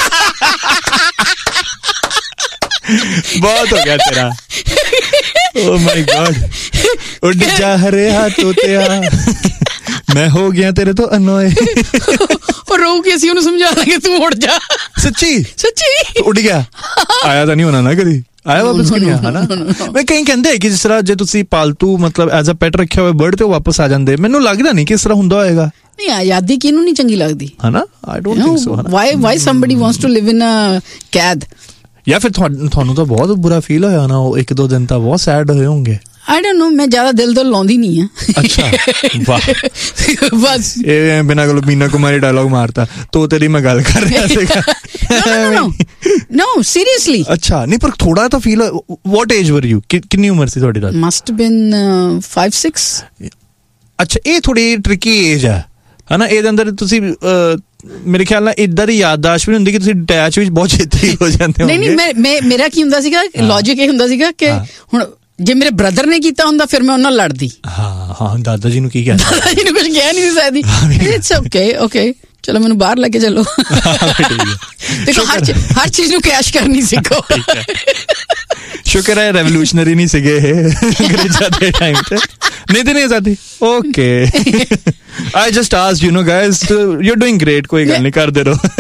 ਬਹੁਤ ਹੋ ਗਿਆ ਤੇਰਾ। ਓ ਮਾਈ ਗॉड। ਉੱਡ ਜਾ ਹਰਿਆ ਤੋਤਿਆ, ਮੈਂ ਹੋ ਗਿਆ ਤੇਰੇ ਤੋਂ ਅਨੋਏ। ਉਹ ਰੋ ਕੇ ਅਸੀਂ ਉਹਨੂੰ ਸਮਝਾ ਲਾਂਗੇ ਤੂੰ ਉੜ ਜਾ। ਸੱਚੀ ਸੱਚੀ ਉੱਡ ਗਿਆ। ਆਇਆ ਤਾਂ ਨਹੀਂ ਹੋਣਾ ਨਾ ਕਦੀ, ਆਇਆ ਵਾਪਸ ਕਿ ਨਹੀਂ ਆਇਆ ਨਾ। ਮੈਂ ਕਈ ਕਹਿੰਦੇ ਕਿ ਜਿਸ ਤਰ੍ਹਾਂ ਜੇ ਤੁਸੀਂ ਪਾਲਤੂ ਮਤਲਬ ਐਜ਼ ਅ ਪੈਟ ਰੱਖਿਆ ਹੋਇਆ ਬਰਡ ਤੇ ਉਹ ਵਾਪਸ ਆ ਜਾਂਦੇ। ਮੈਨੂੰ ਲੱਗਦਾ ਨਹੀਂ ਕਿ ਇਸ ਤਰ੍ਹਾਂ ਹੁੰਦਾ ਹੋਏਗਾ। ਨਹੀਂ ਆਜ਼ਾਦੀ ਕਿਹਨੂੰ ਨਹੀਂ ਚੰਗੀ ਲੱਗਦੀ ਹੈ ਨਾ। I don't think so. Why why somebody wants to ਲਿਵ ਇਨ ਅ ਕੈਦ। ਜਾਂ ਫਿਰ ਤੁਹਾਨੂੰ ਤਾਂ ਬਹੁਤ ਬੁਰਾ ਫੀਲ ਹੋਇਆ ਨਾ, ਉਹ ਇੱਕ ਦੋ ਦਿਨ ਤਾਂ ਬਹੁਤ ਸੈਡ ਹੋਏ ਹੋਣਗੇ। I don't know, ਮੈਂ ਜ਼ਿਆਦਾ ਦਿਲ ਤੋਂ ਲਾਉਂਦੀ ਨਹੀਂ ਆ। ਅੱਛਾ ਵਾਹ। ਬਸ ਇਹ ਬਿਨਾਂ ਗੱਲ ਮੀਨਾ ਕੁਮਾਰੀ ਡਾਇਲੌਗ ਮਾਰਤਾ ਤੋ ਤੇਰੀ ਮੈਂ ਗੱਲ ਕਰ ਰਿਹਾ ਸੀਗਾ। No, seriously. ਅੱਛਾ ਨਹੀਂ ਪਰ ਥੋੜਾ ਤਾਂ feel. what age were you? ਕਿੰਨੀ ਉਮਰ ਸੀ ਤੁਹਾਡੀ? Must have been uh, five six. ਅੱਛਾ ਇਹ ਥੋੜੀ ਟ੍ਰਿਕੀ ਏਜ ਹੈ ਹਨਾ। ਇਹਦੇ ਅੰਦਰ ਤੁਸੀਂ ਮੇਰੇ ਖਿਆਲ ਨਾਲ ਇੱਦਾਂ ਦੀ ਯਾਦਦਾਸ਼ਤ ਵੀ ਨਹੀਂ ਹੁੰਦੀ ਕਿ ਤੁਸੀਂ ਅਟੈਚ ਵਿੱਚ ਬਹੁਤ ਛੇਤੀ ਹੋ ਜਾਂਦੇ ਹੋ। ਨਹੀਂ ਨਹੀਂ ਮੈਂ ਮੇਰਾ ਕੀ ਹੁੰਦਾ ਸੀਗਾ, ਲੌਜਿਕ ਇਹ ਹੁੰਦਾ ਸੀਗਾ ਕਿ ਹੁਣ ਜੇ ਮੇਰੇ ਬ੍ਰਦਰ ਨੇ ਕੀਤਾ ਹੁੰਦਾ ਫਿਰ ਮੈਂ ਉਹਨਾਂ ਨਾਲ ਲੜਦੀ। ਹਾਂ ਹਾਂ ਦਾਦਾ ਜੀ ਨੂੰ ਕੀ ਕਹਿਣਾ, ਦਾਦਾ ਜੀ ਨੂੰ ਕੁਝ ਕਹਿ ਨਹੀਂ ਸਕਦੀ। ਇਟਸ ਓਕੇ ਓਕੇ ਚਲੋ ਮੈਨੂੰ ਬਾਹਰ ਲੈ ਕੇ ਚੱਲੋ। ਦੇਖੋ ਹਰ ਹਰ ਚੀਜ਼ ਨੂੰ ਕੈਸ਼ ਕਰਨੀ ਸਿੱਖੋ। ਸ਼ੁਕਰ ਹੈ ਰੈਵੋਲੂਸ਼ਨਰੀ ਨਹੀਂ ਸੀਗੇ ਇਹ ਅੰਗਰੇਜ਼ਾਂ ਦੇ ਟਾਈਮ ਤੇ। ਨਹੀਂ ਤੇ ਨਹੀਂ ਆਜ਼ਾਦੀ। Okay I just asked you know guys you are doing great. ਕੋਈ ਗੱਲ ਨਹੀਂ ਕਰਦੇ ਰਹੋ।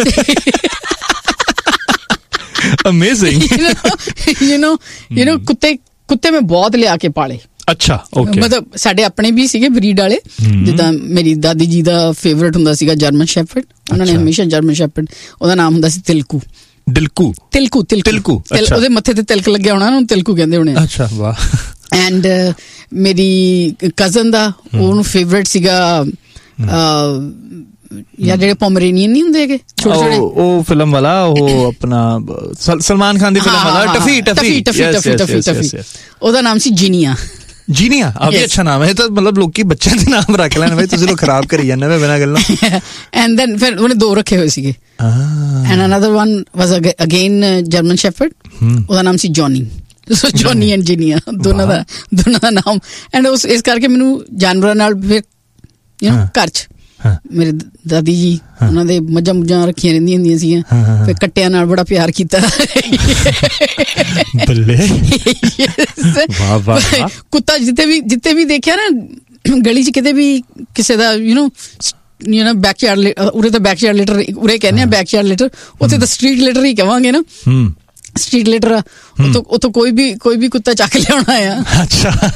Amazing. You know you know ਕੁੱਤੇ ਕੁੱਤੇ ਮੈਂ ਬਹੁਤ ਲਿਆ ਕੇ ਪਾਲੇ। ਅੱਛਾ ਓਕੇ। ਮਤਲਬ ਸਾਡੇ ਆਪਣੇ ਵੀ ਸੀਗੇ ਬਰੀਡ ਵਾਲੇ। ਜਿੱਦਾਂ ਮੇਰੀ ਦਾਦੀ ਜੀ ਦਾ ਫੇਵਰਟ ਹੁੰਦਾ ਸੀਗਾ ਜਰਮਨ ਸ਼ੈਫਰਡ। ਉਹਨਾਂ ਨੇ ਹਮੇਸ਼ਾ ਜਰਮਨ ਸ਼ੈਫਰਡ, ਉਹਦਾ ਨਾਮ ਹੁੰਦਾ ਸੀ ਤਿਲਕੂ। ਦਿਲਕੂ ਤਿਲਕੂ ਤਿਲਕੂ ਉਹਦੇ ਮੱਥੇ ਤੇ ਤਿਲਕ ਲੱਗਿਆ ਹੋਣਾ ਉਹਨੂੰ ਤਿਲਕੂ ਕਹਿੰਦੇ ਹੋਣੇ। ਅੱਛਾ ਵਾਹ। ਐਂਡ ਮੇਰੀ ਕਜ਼ਨ ਦਾ ਉਹਨੂੰ ਫੇਵਰੇਟ ਸੀਗਾ ਯਾਰ ਜਿਹੜੇ ਪੋਮਰੇਨੀਅਨ ਨਹੀਂ ਹੁੰਦੇ ਹੈਗੇ ਛੋਟੇ ਛੋਟੇ, ਉਹ ਫਿਲਮ ਵਾਲਾ ਉਹ ਆਪਣਾ ਸਲਮਾਨ ਖਾਨ ਦੀ ਫਿਲਮ ਵਾਲਾ ਟਫੀ ਟਫੀ ਟਫੀ ਟਫੀ ਟਫੀ ਉਹਦਾ ਨਾਮ ਸੀ ਜੀਨੀਆ। ਜੀਨੀਆ ਆ ਵੀ ਅੱਛਾ ਨਾਮ ਹੈ। ਤਾਂ ਮਤਲਬ ਲੋਕੀ ਬੱਚਿਆਂ ਦੇ ਨਾਮ ਰੱਖ ਲੈਣ ਬਈ, ਤੁਸੀਂ ਲੋਕ ਖਰਾਬ ਕਰੀ ਜਾਂਦੇ ਵੇ ਬਿਨਾਂ ਗੱਲਾਂ। ਐਂਡ ਦੈਨ ਫਿਰ ਉਹਨੇ ਦੋ ਰੱਖੇ ਹੋਏ ਸੀਗੇ and another one was again German shepherd, ਉਹਦਾ ਨਾਮ ਸੀ ਜੌਨੀ। ਸੋ ਜੌਨੀ ਐਂਡ ਜੀਨੀਆ ਦੋਨਾਂ ਦਾ ਦੋਨਾਂ ਦਾ ਨਾਮ। ਐਂਡ ਉਸ ਇਸ ਕਰਕੇ ਮੈਨੂੰ ਜਾਨਵਰਾਂ ਨਾਲ ਫਿਰ ਯੂ ਨੋ ਘਰ 'ਚ ਮੇਰੇ ਦਾਦੀ ਜੀ ਉਹਨਾਂ ਦੇ ਮੱਝਾਂ ਮੁੱਝਾਂ ਰੱਖੀਆਂ ਰਹਿੰਦੀਆਂ ਹੁੰਦੀਆਂ ਸੀਗੀਆਂ, ਫਿਰ ਕੱਟਿਆਂ ਨਾਲ ਬੜਾ ਪਿਆਰ ਕੀਤਾ। ਬੱਲੇ ਕੁੱਤਾ ਜਿੱਥੇ ਵੀ ਜਿੱਥੇ ਵੀ ਦੇਖਿਆ ਨਾ ਗਲੀ 'ਚ ਕਿਤੇ ਵੀ ਕਿਸੇ ਦਾ you know you know backyard, ਉਰੇ ਤਾਂ ਬੈਕਯਾਰਡ ਲਿਟਰ ਉਰੇ ਕਹਿੰਦੇ ਆ ਬੈਕਯਾਰਡ ਲਿਟਰ, ਉੱਥੇ ਤਾਂ ਸਟਰੀਟ ਲਿਟਰ ਹੀ ਕਹਾਂਗੇ ਨਾ। ਸਟਰੀਟ ਲਿਟਰ ਆ ਉਤੋਂ ਉਤੋਂ ਕੋਈ ਵੀ ਕੋਈ ਵੀ ਕੁੱਤਾ ਚੱਕ ਲਿਆਉਣਾ ਆ। ਅੱਛਾ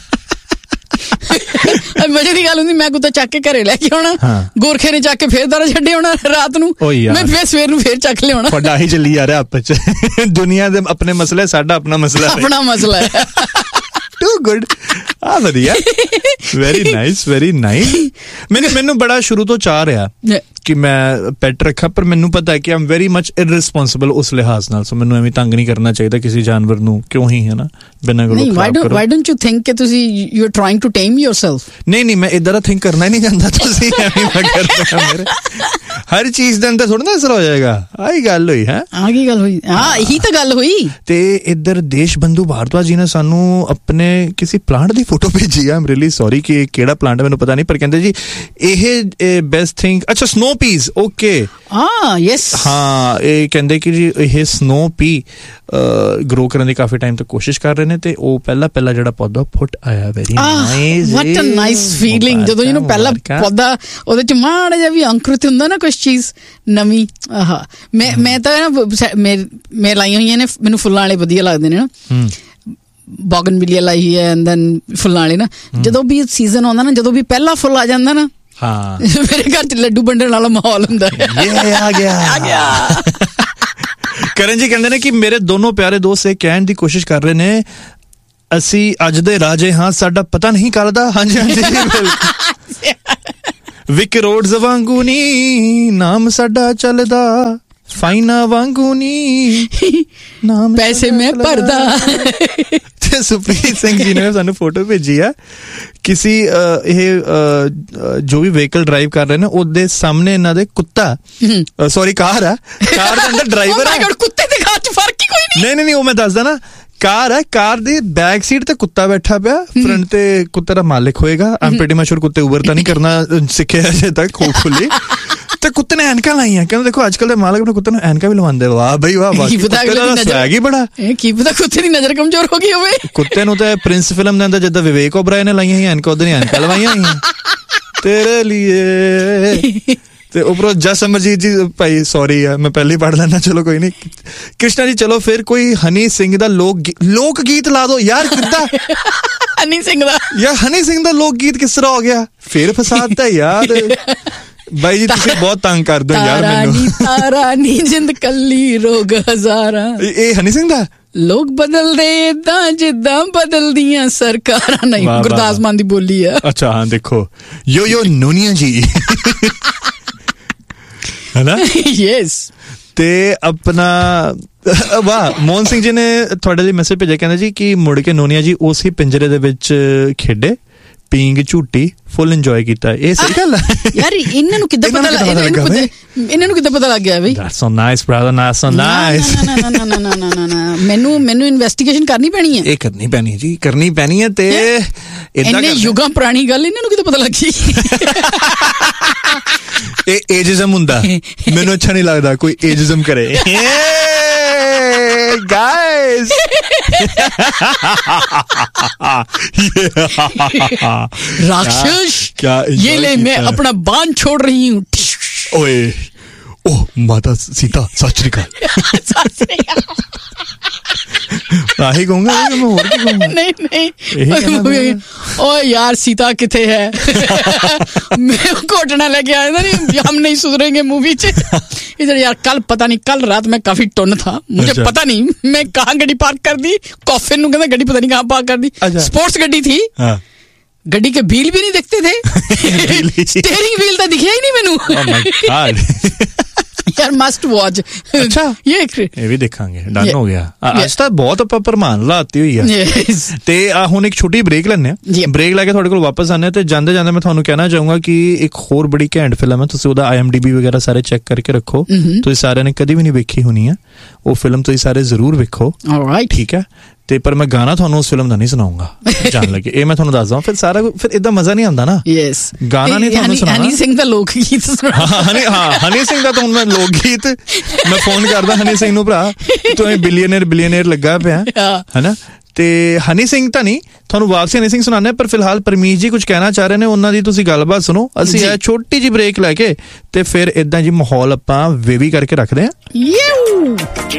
ਮਜ਼ੇ ਦੀ ਗੱਲ ਹੁੰਦੀ, ਮੈਂ ਕੁੱਤਾ ਚੱਕ ਕੇ ਘਰੇ ਲੈ ਕੇ ਆਉਣਾ, ਗੋਰਖੇ ਨੇ ਚੱਕ ਕੇ ਫੇਰ ਦਾਰਾ ਛੱਡੇ ਆਉਣਾ ਰਾਤ ਨੂੰ, ਮੈਂ ਫੇਰ ਸਵੇਰ ਨੂੰ ਫੇਰ ਚੱਕ ਲਿਆਉਣਾ। ਵੱਡਾ ਹੀ ਚੱਲੀ ਜਾ ਰਿਹਾ ਆਪਸ ਚ, ਦੁਨੀਆ ਦੇ ਆਪਣੇ ਮਸਲੇ, ਸਾਡਾ ਆਪਣਾ ਮਸਲਾ ਆਪਣਾ ਮਸਲਾ ਹੈ। ਟੂ ਗੁੱਡ ਆ ਵਧੀਆ, ਵੈਰੀ ਨਾਈਸ ਵੈਰੀ ਨਾਈਸ। ਮੈਨੂੰ ਮੈਨੂੰ ਬੜਾ ਸ਼ੁਰੂ ਤੋਂ ਚਾਹ ਰਿਹਾ ਕਿ ਮੈਂ ਪੈਟ ਰੱਖਾਂ, ਪਰ ਮੈਨੂੰ ਪਤਾ ਹੈ ਕਿ ਆਮ ਵੈਰੀ ਮਚ ਇਰਰਿਸਪੋਂਸਿਬਲ ਉਸ ਲਿਹਾਜ਼ ਨਾਲ। ਸੋ ਮੈਨੂੰ ਐਵੇਂ ਤੰਗ ਨਹੀਂ ਕਰਨਾ ਚਾਹੀਦਾ ਕਿਸੇ ਜਾਨਵਰ ਨੂੰ, ਕਿਉਂ ਹੀ ਹੈ ਨਾ ਬਿਨਾਂ ਗੱਲ ਕਰੋ। ਵਾਈ ਡੋਨਟ ਯੂ ਥਿੰਕ ਕਿ ਤੁਸੀਂ you are trying to time yourself? ਨਹੀਂ ਨਹੀਂ, ਮੈਂ ਇਦਾਂ ਦਾ ਥਿੰਕ ਕਰਨਾ ਹੀ ਨਹੀਂ ਚਾਹੁੰਦਾ। ਤੁਸੀਂ ਐਵੇਂ ਕਰਦੇ ਮੇਰੇ ਹਰ ਚੀਜ਼ ਦੇ ਅੰਦਰ ਥੋੜਾ ਨਾ ਅਸਰ ਹੋ ਜਾਏਗਾ। ਆਹੀ ਗੱਲ ਹੋਈ ਹੈ, ਆ ਕੀ ਗੱਲ ਹੋਈ? ਹਾਂ ਇਹੀ ਤਾਂ ਗੱਲ ਹੋਈ। ਤੇ ਇੱਧਰ ਦੇਸ਼ ਬੰਧੂ ਭਾਰਦਵਾਜ ਜੀ ਨੇ ਸਾਨੂੰ ਆਪਣੇ ਕਿਸੇ ਪਲਾਂਟ ਦੀ ਫੋਟੋ ਭੇਜੀ ਆ। ਆਮ ਰੀਅਲੀ ਸੌਰੀ ਕਿ ਕਿਹੜਾ ਪਲਾਂਟ ਮੈਨੂੰ ਪਤਾ ਨਹੀਂ, ਪਰ ਕਹਿੰਦੇ ਜੀ ਇਹ ਬੈਸਟ ਥਿੰਗ, ਅੱਛਾ ਸਨੋ ਪੀਸ, ਓਕੇ ਹਾਂ ਯੈਸ ਹਾਂ, ਇਹ ਕਹਿੰਦੇ ਕਿ ਜੀ ਇਹ ਸਨੋ ਪੀ ਗਰੋ ਕਰਨ ਦੀ ਕਾਫੀ ਟਾਈਮ ਤੋਂ ਕੋਸ਼ਿਸ਼ ਕਰ ਰਹੇ ਨੇ, ਤੇ ਉਹ ਪਹਿਲਾ ਪਹਿਲਾ ਜਿਹੜਾ ਪੌਦਾ ਫੁੱਟ ਆਇਆ। Very nice, what a nice feeling ਜਦੋਂ ਇਹਨੂੰ ਪਹਿਲਾ ਪੌਦਾ ਉਹਦੇ ਚ ਮਾੜਾ ਜਿਹਾ ਵੀ ਅੰਕੁਰਿਤ ਹੁੰਦਾ ਨਾ ਕੁਛ ਚੀਜ਼ ਨਵੀਂ। ਆਹਾ ਮੈਂ ਮੈਂ ਤਾਂ ਨਾ ਮੈਂ ਲਾਈਆਂ ਹੋਈਆਂ ਨੇ, ਮੈਨੂੰ ਫੁੱਲਾਂ ਵਾਲੇ ਵਧੀਆ ਲੱਗਦੇ ਨੇ ਨਾ, ਬੋਗਨਵਿਲੀਆ ਲਾਈ ਹੈ ਐਂਡ ਦੈਨ ਫੁੱਲਾਂ ਵਾਲੇ ਨਾ। ਜਦੋਂ ਵੀ ਸੀਜ਼ਨ ਆਉਂਦਾ ਨਾ, ਜਦੋਂ ਵੀ ਪਹਿਲਾ ਫੁੱਲ ਆ ਜਾਂਦਾ ਨਾ, ਹਾਂ ਮੇਰੇ ਘਰ ਚ ਲੱਡੂ ਵੰਡਣ ਵਾਲਾ ਮਾਹੌਲ ਹੁੰਦਾ ਹੈ। ਆ ਗਿਆ ਆ ਗਿਆ। ਕਰਨ ਜੀ ਕਹਿੰਦੇ ਨੇ ਕਿ ਮੇਰੇ ਦੋਨੋਂ ਪਿਆਰੇ ਦੋਸਤ ਇਹ ਕਹਿਣ ਦੀ ਕੋਸ਼ਿਸ਼ ਕਰ ਰਹੇ ਨੇ, ਅਸੀਂ ਅੱਜ ਦੇ ਰਾਜੇ ਹਾਂ, ਸਾਡਾ ਪਤਾ ਨਹੀਂ ਕੱਲ ਦਾ। ਹਾਂਜੀ ਹਾਂਜੀ, ਵਿਕ ਰੋਡਸ ਵਾਂਗੂ ਨੀ ਨਾਮ ਸਾਡਾ ਚੱਲਦਾ, ਫਾਈਨਾ ਵਾਂਗੂ ਨੀ ਨਾਮ ਪੈਸੇ ਮੈਂ ਭਰਦਾ। ਤੇ ਸੁਪ੍ਰੀਤ ਸਿੰਘ ਜੀ ਨੇ ਸਾਨੂੰ ਫੋਟੋ ਭੇਜੀ ਆ, ਕਿਸੇ ਇਹ ਜੋ ਵੀ ਵਹੀਕਲ ਡਰਾਈਵ ਕਰ ਰਹੇ ਨੇ ਉਹਦੇ ਸਾਹਮਣੇ ਇਹਨਾਂ ਦੇ ਕੁੱਤਾ, ਸੌਰੀ ਕਾਰ ਆ, ਕਾਰ ਦੇ ਅੰਦਰ ਡਰਾਈਵਰ ਆ। ਕੁੱਤੇ ਤੇ ਕਾਰ ਚ ਫਰਕ ਹੀ ਕੋਈ ਨਹੀਂ ਨਹੀਂ ਨਹੀਂ, ਉਹ ਮੈਂ ਦੱਸਦਾ ਨਾ, ਕਾਰ ਹੈ, ਕਾਰ ਦੀ ਬੈਕ ਸੀਟ ਤੇ ਕੁੱਤਾ ਬੈਠਾ ਪਿਆ, ਫਰੰਟ ਤੇ ਕੁੱਤੇ ਦਾ ਮਾਲਿਕ ਹੋਏਗਾ। ਆਮ ਪ੍ਰੀਟੀ ਮਚ ਸ਼ੋਰ ਕੁੱਤੇ ਉਬਰ ਤਾਂ ਨਹੀਂ ਕਰਨਾ ਸਿੱਖਿਆ ਅਜੇ ਤੱਕ ਹੋਪਫੁਲੀ। ਤੇ ਕੁੱਤੇ ਨੇ ਐਨਕਾਂ ਲਾਈਆਂ, ਕਹਿੰਦੇ ਦੇਖੋ ਅੱਜ ਕੱਲ ਦੇ ਮਾਲਕ ਆਪਣੇ ਕੁੱਤੇ ਨੂੰ ਐਨਕਾਂ ਵੀ ਲਵਾਉਂਦੇ। ਵਾਹ ਬਈ ਵਾਹ, ਕੁੱਤੇ ਦਾ ਸਵੈਗ ਹੀ ਬੜਾ। ਕੀ ਪਤਾ ਕੁੱਤੇ ਦੀ ਨਜ਼ਰ ਕਮਜ਼ੋਰ ਹੋ ਗਈ ਹੋਵੇ। ਕੁੱਤੇ ਨੂੰ ਤਾਂ ਪ੍ਰਿੰਸ ਫਿਲਮ ਦੇ ਅੰਦਰ ਜਿੱਦਾਂ ਵਿਵੇਕ ਓਬਰਾਏ ਨੇ ਲਾਈਆਂ ਸੀ ਐਨਕਾਂ, ਉਹਦੇ ਨੇ ਐਨਕਾਂ ਲਵਾਈਆਂ ਹੋਈਆਂ ਤੇਰੇ ਲਈ। ਤੇ ਉਪਰੋਂ ਜਸ ਅਮਰਜੀਤ ਜੀ ਭਾਈ ਸੌਰੀ ਆ, ਮੈਂ ਪਹਿਲੇ ਹੀ ਪੜ੍ਹ ਲੈਣਾ, ਚਲੋ ਕੋਈ ਨਹੀਂ। ਕ੍ਰਿਸ਼ਨਾ ਜੀ ਚਲੋ ਫਿਰ ਕੋਈ ਹਨੀ ਸਿੰਘ ਦਾ ਲੋਕ ਲੋਕ ਗੀਤ ਲਾ ਦੋ ਯਾਰ। ਕਿੱਦਾਂ ਹਨੀ ਸਿੰਘ ਦਾ ਯਾਰ, ਹਨੀ ਸਿੰਘ ਦਾ ਲੋਕ ਗੀਤ ਕਿਸ ਤਰ੍ਹਾਂ ਹੋ ਗਿਆ? ਫਿਰ ਫਸਾਦ ਤਾਂ ਯਾਰ ਬਾਈ ਜੀ, ਤੁਸੀਂ ਬਹੁਤ ਤੰਗ ਕਰ ਦੋ ਯਾਰ ਮੈਨੂੰ। ਤਾਰਾ ਨੀ ਜਿੰਦ ਕੱਲੀ ਰੋਗ ਹਜ਼ਾਰਾਂ, ਇਹ ਹਨੀ ਸਿੰਘ ਦਾ। ਲੋਕ ਬਦਲਦੇ ਏਦਾਂ ਜਿੱਦਾਂ ਬਦਲਦੀਆਂ ਸਰਕਾਰਾਂ। ਨਹੀਂ, ਗੁਰਦਾਸ ਮਾਨ ਦੀ ਬੋਲੀ ਆ। ਅੱਛਾ ਹਾਂ, ਦੇਖੋ ਯੋ ਯੋ ਨੂਨੀਆ ਜੀ ਹੈ ਨਾ। ਯੈਸ। ਤੇ ਆਪਣਾ ਵਾਹ, ਮੋਹਨ ਸਿੰਘ ਜੀ ਨੇ ਤੁਹਾਡੇ ਲਈ ਮੈਸੇਜ ਭੇਜਿਆ, ਕਹਿੰਦੇ ਜੀ ਕਿ ਮੁੜ ਕੇ ਨੋਨੀਆ ਜੀ ਉਸੇ ਪਿੰਜਰੇ ਦੇ ਵਿੱਚ ਖੇਡੇ, ਪੀਂਗ ਝੂਟੀ, ਫੁੱਲ ਇੰਜੋਏ ਕੀਤਾ। ਇਹ ਸਹੀ ਗੱਲ ਹੈ ਯਾਰ। ਇਹਨਾਂ ਨੂੰ ਕਿੱਦਾਂ ਪਤਾ ਲੱਗਾ? ਇਹਨਾਂ ਨੂੰ ਕਿੱਦਾਂ ਪਤਾ ਲੱਗ ਗਿਆ ਬਈ? That's so nice brother, that's so nice. ਨਾ ਨਾ ਨਾ ਨਾ ਨਾ ਨਾ ਨਾ, ਮੈਨੂੰ ਮੈਨੂੰ ਇਨਵੈਸਟੀਗੇਸ਼ਨ ਕਰਨੀ ਪੈਣੀ ਹੈ। ਇਹ ਕਰਨੀ ਪੈਣੀ ਹੈ ਜੀ, ਕਰਨੀ ਪੈਣੀ ਹੈ। ਤੇ ਇੰਨੇ ਯੁਗਾਂ ਪੁਰਾਣੀ ਗੱਲ ਇਹਨਾਂ ਨੂੰ ਕਿੱਦਾਂ ਪਤਾ ਲੱਗੀ? ਇਹ ਏਜਿਜ਼ਮ ਹੁੰਦਾ, ਮੈਨੂੰ ਅੱਛਾ ਨਹੀਂ ਲੱਗਦਾ ਕੋਈ ਏਜਿਜ਼ਮ ਕਰੇ। guys राक्षस क्या ये ले, मैं अपना बांध छोड़ रही हूँ। ओए ओह माता सीता, सत श्री अकाल। ਆਹੀ ਕਹੂੰਗਾ ਮੈਂ, ਹੋਰ ਕੀ ਕਹੂੰਗਾ? ਨਹੀਂ ਨਹੀਂ ਓ ਯਾਰ ਸੀਤਾ ਕਿੱਥੇ ਹੈ मैं घोटना लेके आया था नहीं हम नहीं सुधरेंगे मूवी च इधर यार कल पता नहीं कल रात में काफी टुन था मुझे अच्छा। पता नहीं मैं कहाँ गड्डी पार्क कर दी कॉफिन नु कहता गड्डी पता नहीं कहाँ पार्क कर दी अच्छा। स्पोर्ट्स गड्डी थी हाँ। गड्डी के व्हील भी नहीं दिखते थे स्टीयरिंग व्हील तो दिखे ही नहीं मैनू oh my God। यार मस्ट वॉच अच्छा ये ਇਹ ਵੀ ਦੇਖਾਂਗੇ ਡਨ ਹੋ ਗਿਆ ਅੱਜ ਤਾਂ ਬਹੁਤ ਆਪਾਂ ਪਰਮਾਨ ਲਾਤੀ ਹੋਈ ਆ ਤੇ ਆ ਹੁਣ ਇੱਕ ਛੋਟੀ ਬ੍ਰੇਕ ਲੈਣੇ ਆ ਬ੍ਰੇਕ ਲੈ ਕੇ ਤੁਹਾਡੇ ਕੋਲ ਵਾਪਸ ਆਨੇ ਤੇ ਜਾਂਦੇ ਜਾਂਦੇ ਮੈਂ ਤੁਹਾਨੂੰ ਕਹਿਣਾ ਚਾਹੂੰਗਾ ਕਿ ਇੱਕ ਹੋਰ ਬੜੀ ਘੈਂਟ ਫਿਲਮ ਹੈ ਤੁਸੀਂ ਉਹਦਾ ਆਈ ਐਮ ਡੀ ਬੀ ਵਗੈਰਾ ਸਾਰੇ ਚੈੱਕ ਕਰਕੇ ਰੱਖੋ ਤੁਸੀਂ ਸਾਰਿਆਂ ਨੇ ਕਦੀ ਵੀ ਨਹੀਂ ਵੇਖੀ ਹੋਣੀ ਆ ਉਹ ਫਿਲਮ ਤੁਸੀਂ ਸਾਰੇ ਜ਼ਰੂਰ ਵੇਖੋ ਆਲਰਾਈਟ ਠੀਕ ਹੈ ਤੇ ਪਰ ਮੈਂ ਗਾਣਾ ਤੁਹਾਨੂੰ ਉਸ ਫਿਲਮ ਦਾ ਨਹੀਂ ਸੁਣਾਉਂਗਾ ਜਾਣ ਲੱਗੇ ਇਹ ਮੈਂ ਤੁਹਾਨੂੰ ਦੱਸਦਾ ਫਿਰ ਸਾਰਾ ਫਿਰ ਇਦਾਂ ਮਜ਼ਾ ਨਹੀਂ ਆਉਂਦਾ ਨਾ ਯੈਸ ਗਾਣਾ ਨਹੀਂ ਤੁਹਾਨੂੰ ਸੁਣਾਉਣਾ ਹਨੀ ਸਿੰਘ ਦਾ ਲੋਕ ਗੀਤ ਹਾਂ ਹਨੀ ਹਾਂ ਹਨੀ ਸਿੰਘ ਦਾ ਤਾਂ ਹੁਣ ਮੈਂ ਲੋਕ ਗੀਤ ਮੈਂ ਫੋਨ ਕਰਦਾ ਹਨੀ ਸਿੰਘ ਨੂੰ ਭਰਾ ਤੂੰ ਇਹ ਬਿਲੀਅਨਰ ਬਿਲੀਅਨਰ ਲੱਗਾ ਪਿਆ ਹੈਨਾ ਤੇ ਹਨੀ ਸਿੰਘ ਤਾਂ ਨਹੀਂ ਤੁਹਾਨੂੰ ਵਾਪਸ ਹਨੀ ਸਿੰਘ ਸੁਣਾਉਂਦੇ ਪਰ ਫਿਲਹਾਲ ਪਰਮੀਸ਼ ਜੀ ਕੁਝ ਕਹਿਣਾ ਚਾਹ ਰਹੇ ਨੇ ਉਹਨਾਂ ਦੀ ਤੁਸੀਂ ਗੱਲਬਾਤ ਸੁਣੋ ਅਸੀਂ ਇਹ ਛੋਟੀ ਜਿਹੀ ਬ੍ਰੇਕ ਲੈ ਕੇ ਤੇ ਫਿਰ ਇਦਾਂ ਜੀ ਮਾਹੌਲ ਆਪਾਂ ਵੇਵੀ ਕਰਕੇ ਰੱਖਦੇ ਹਾਂ।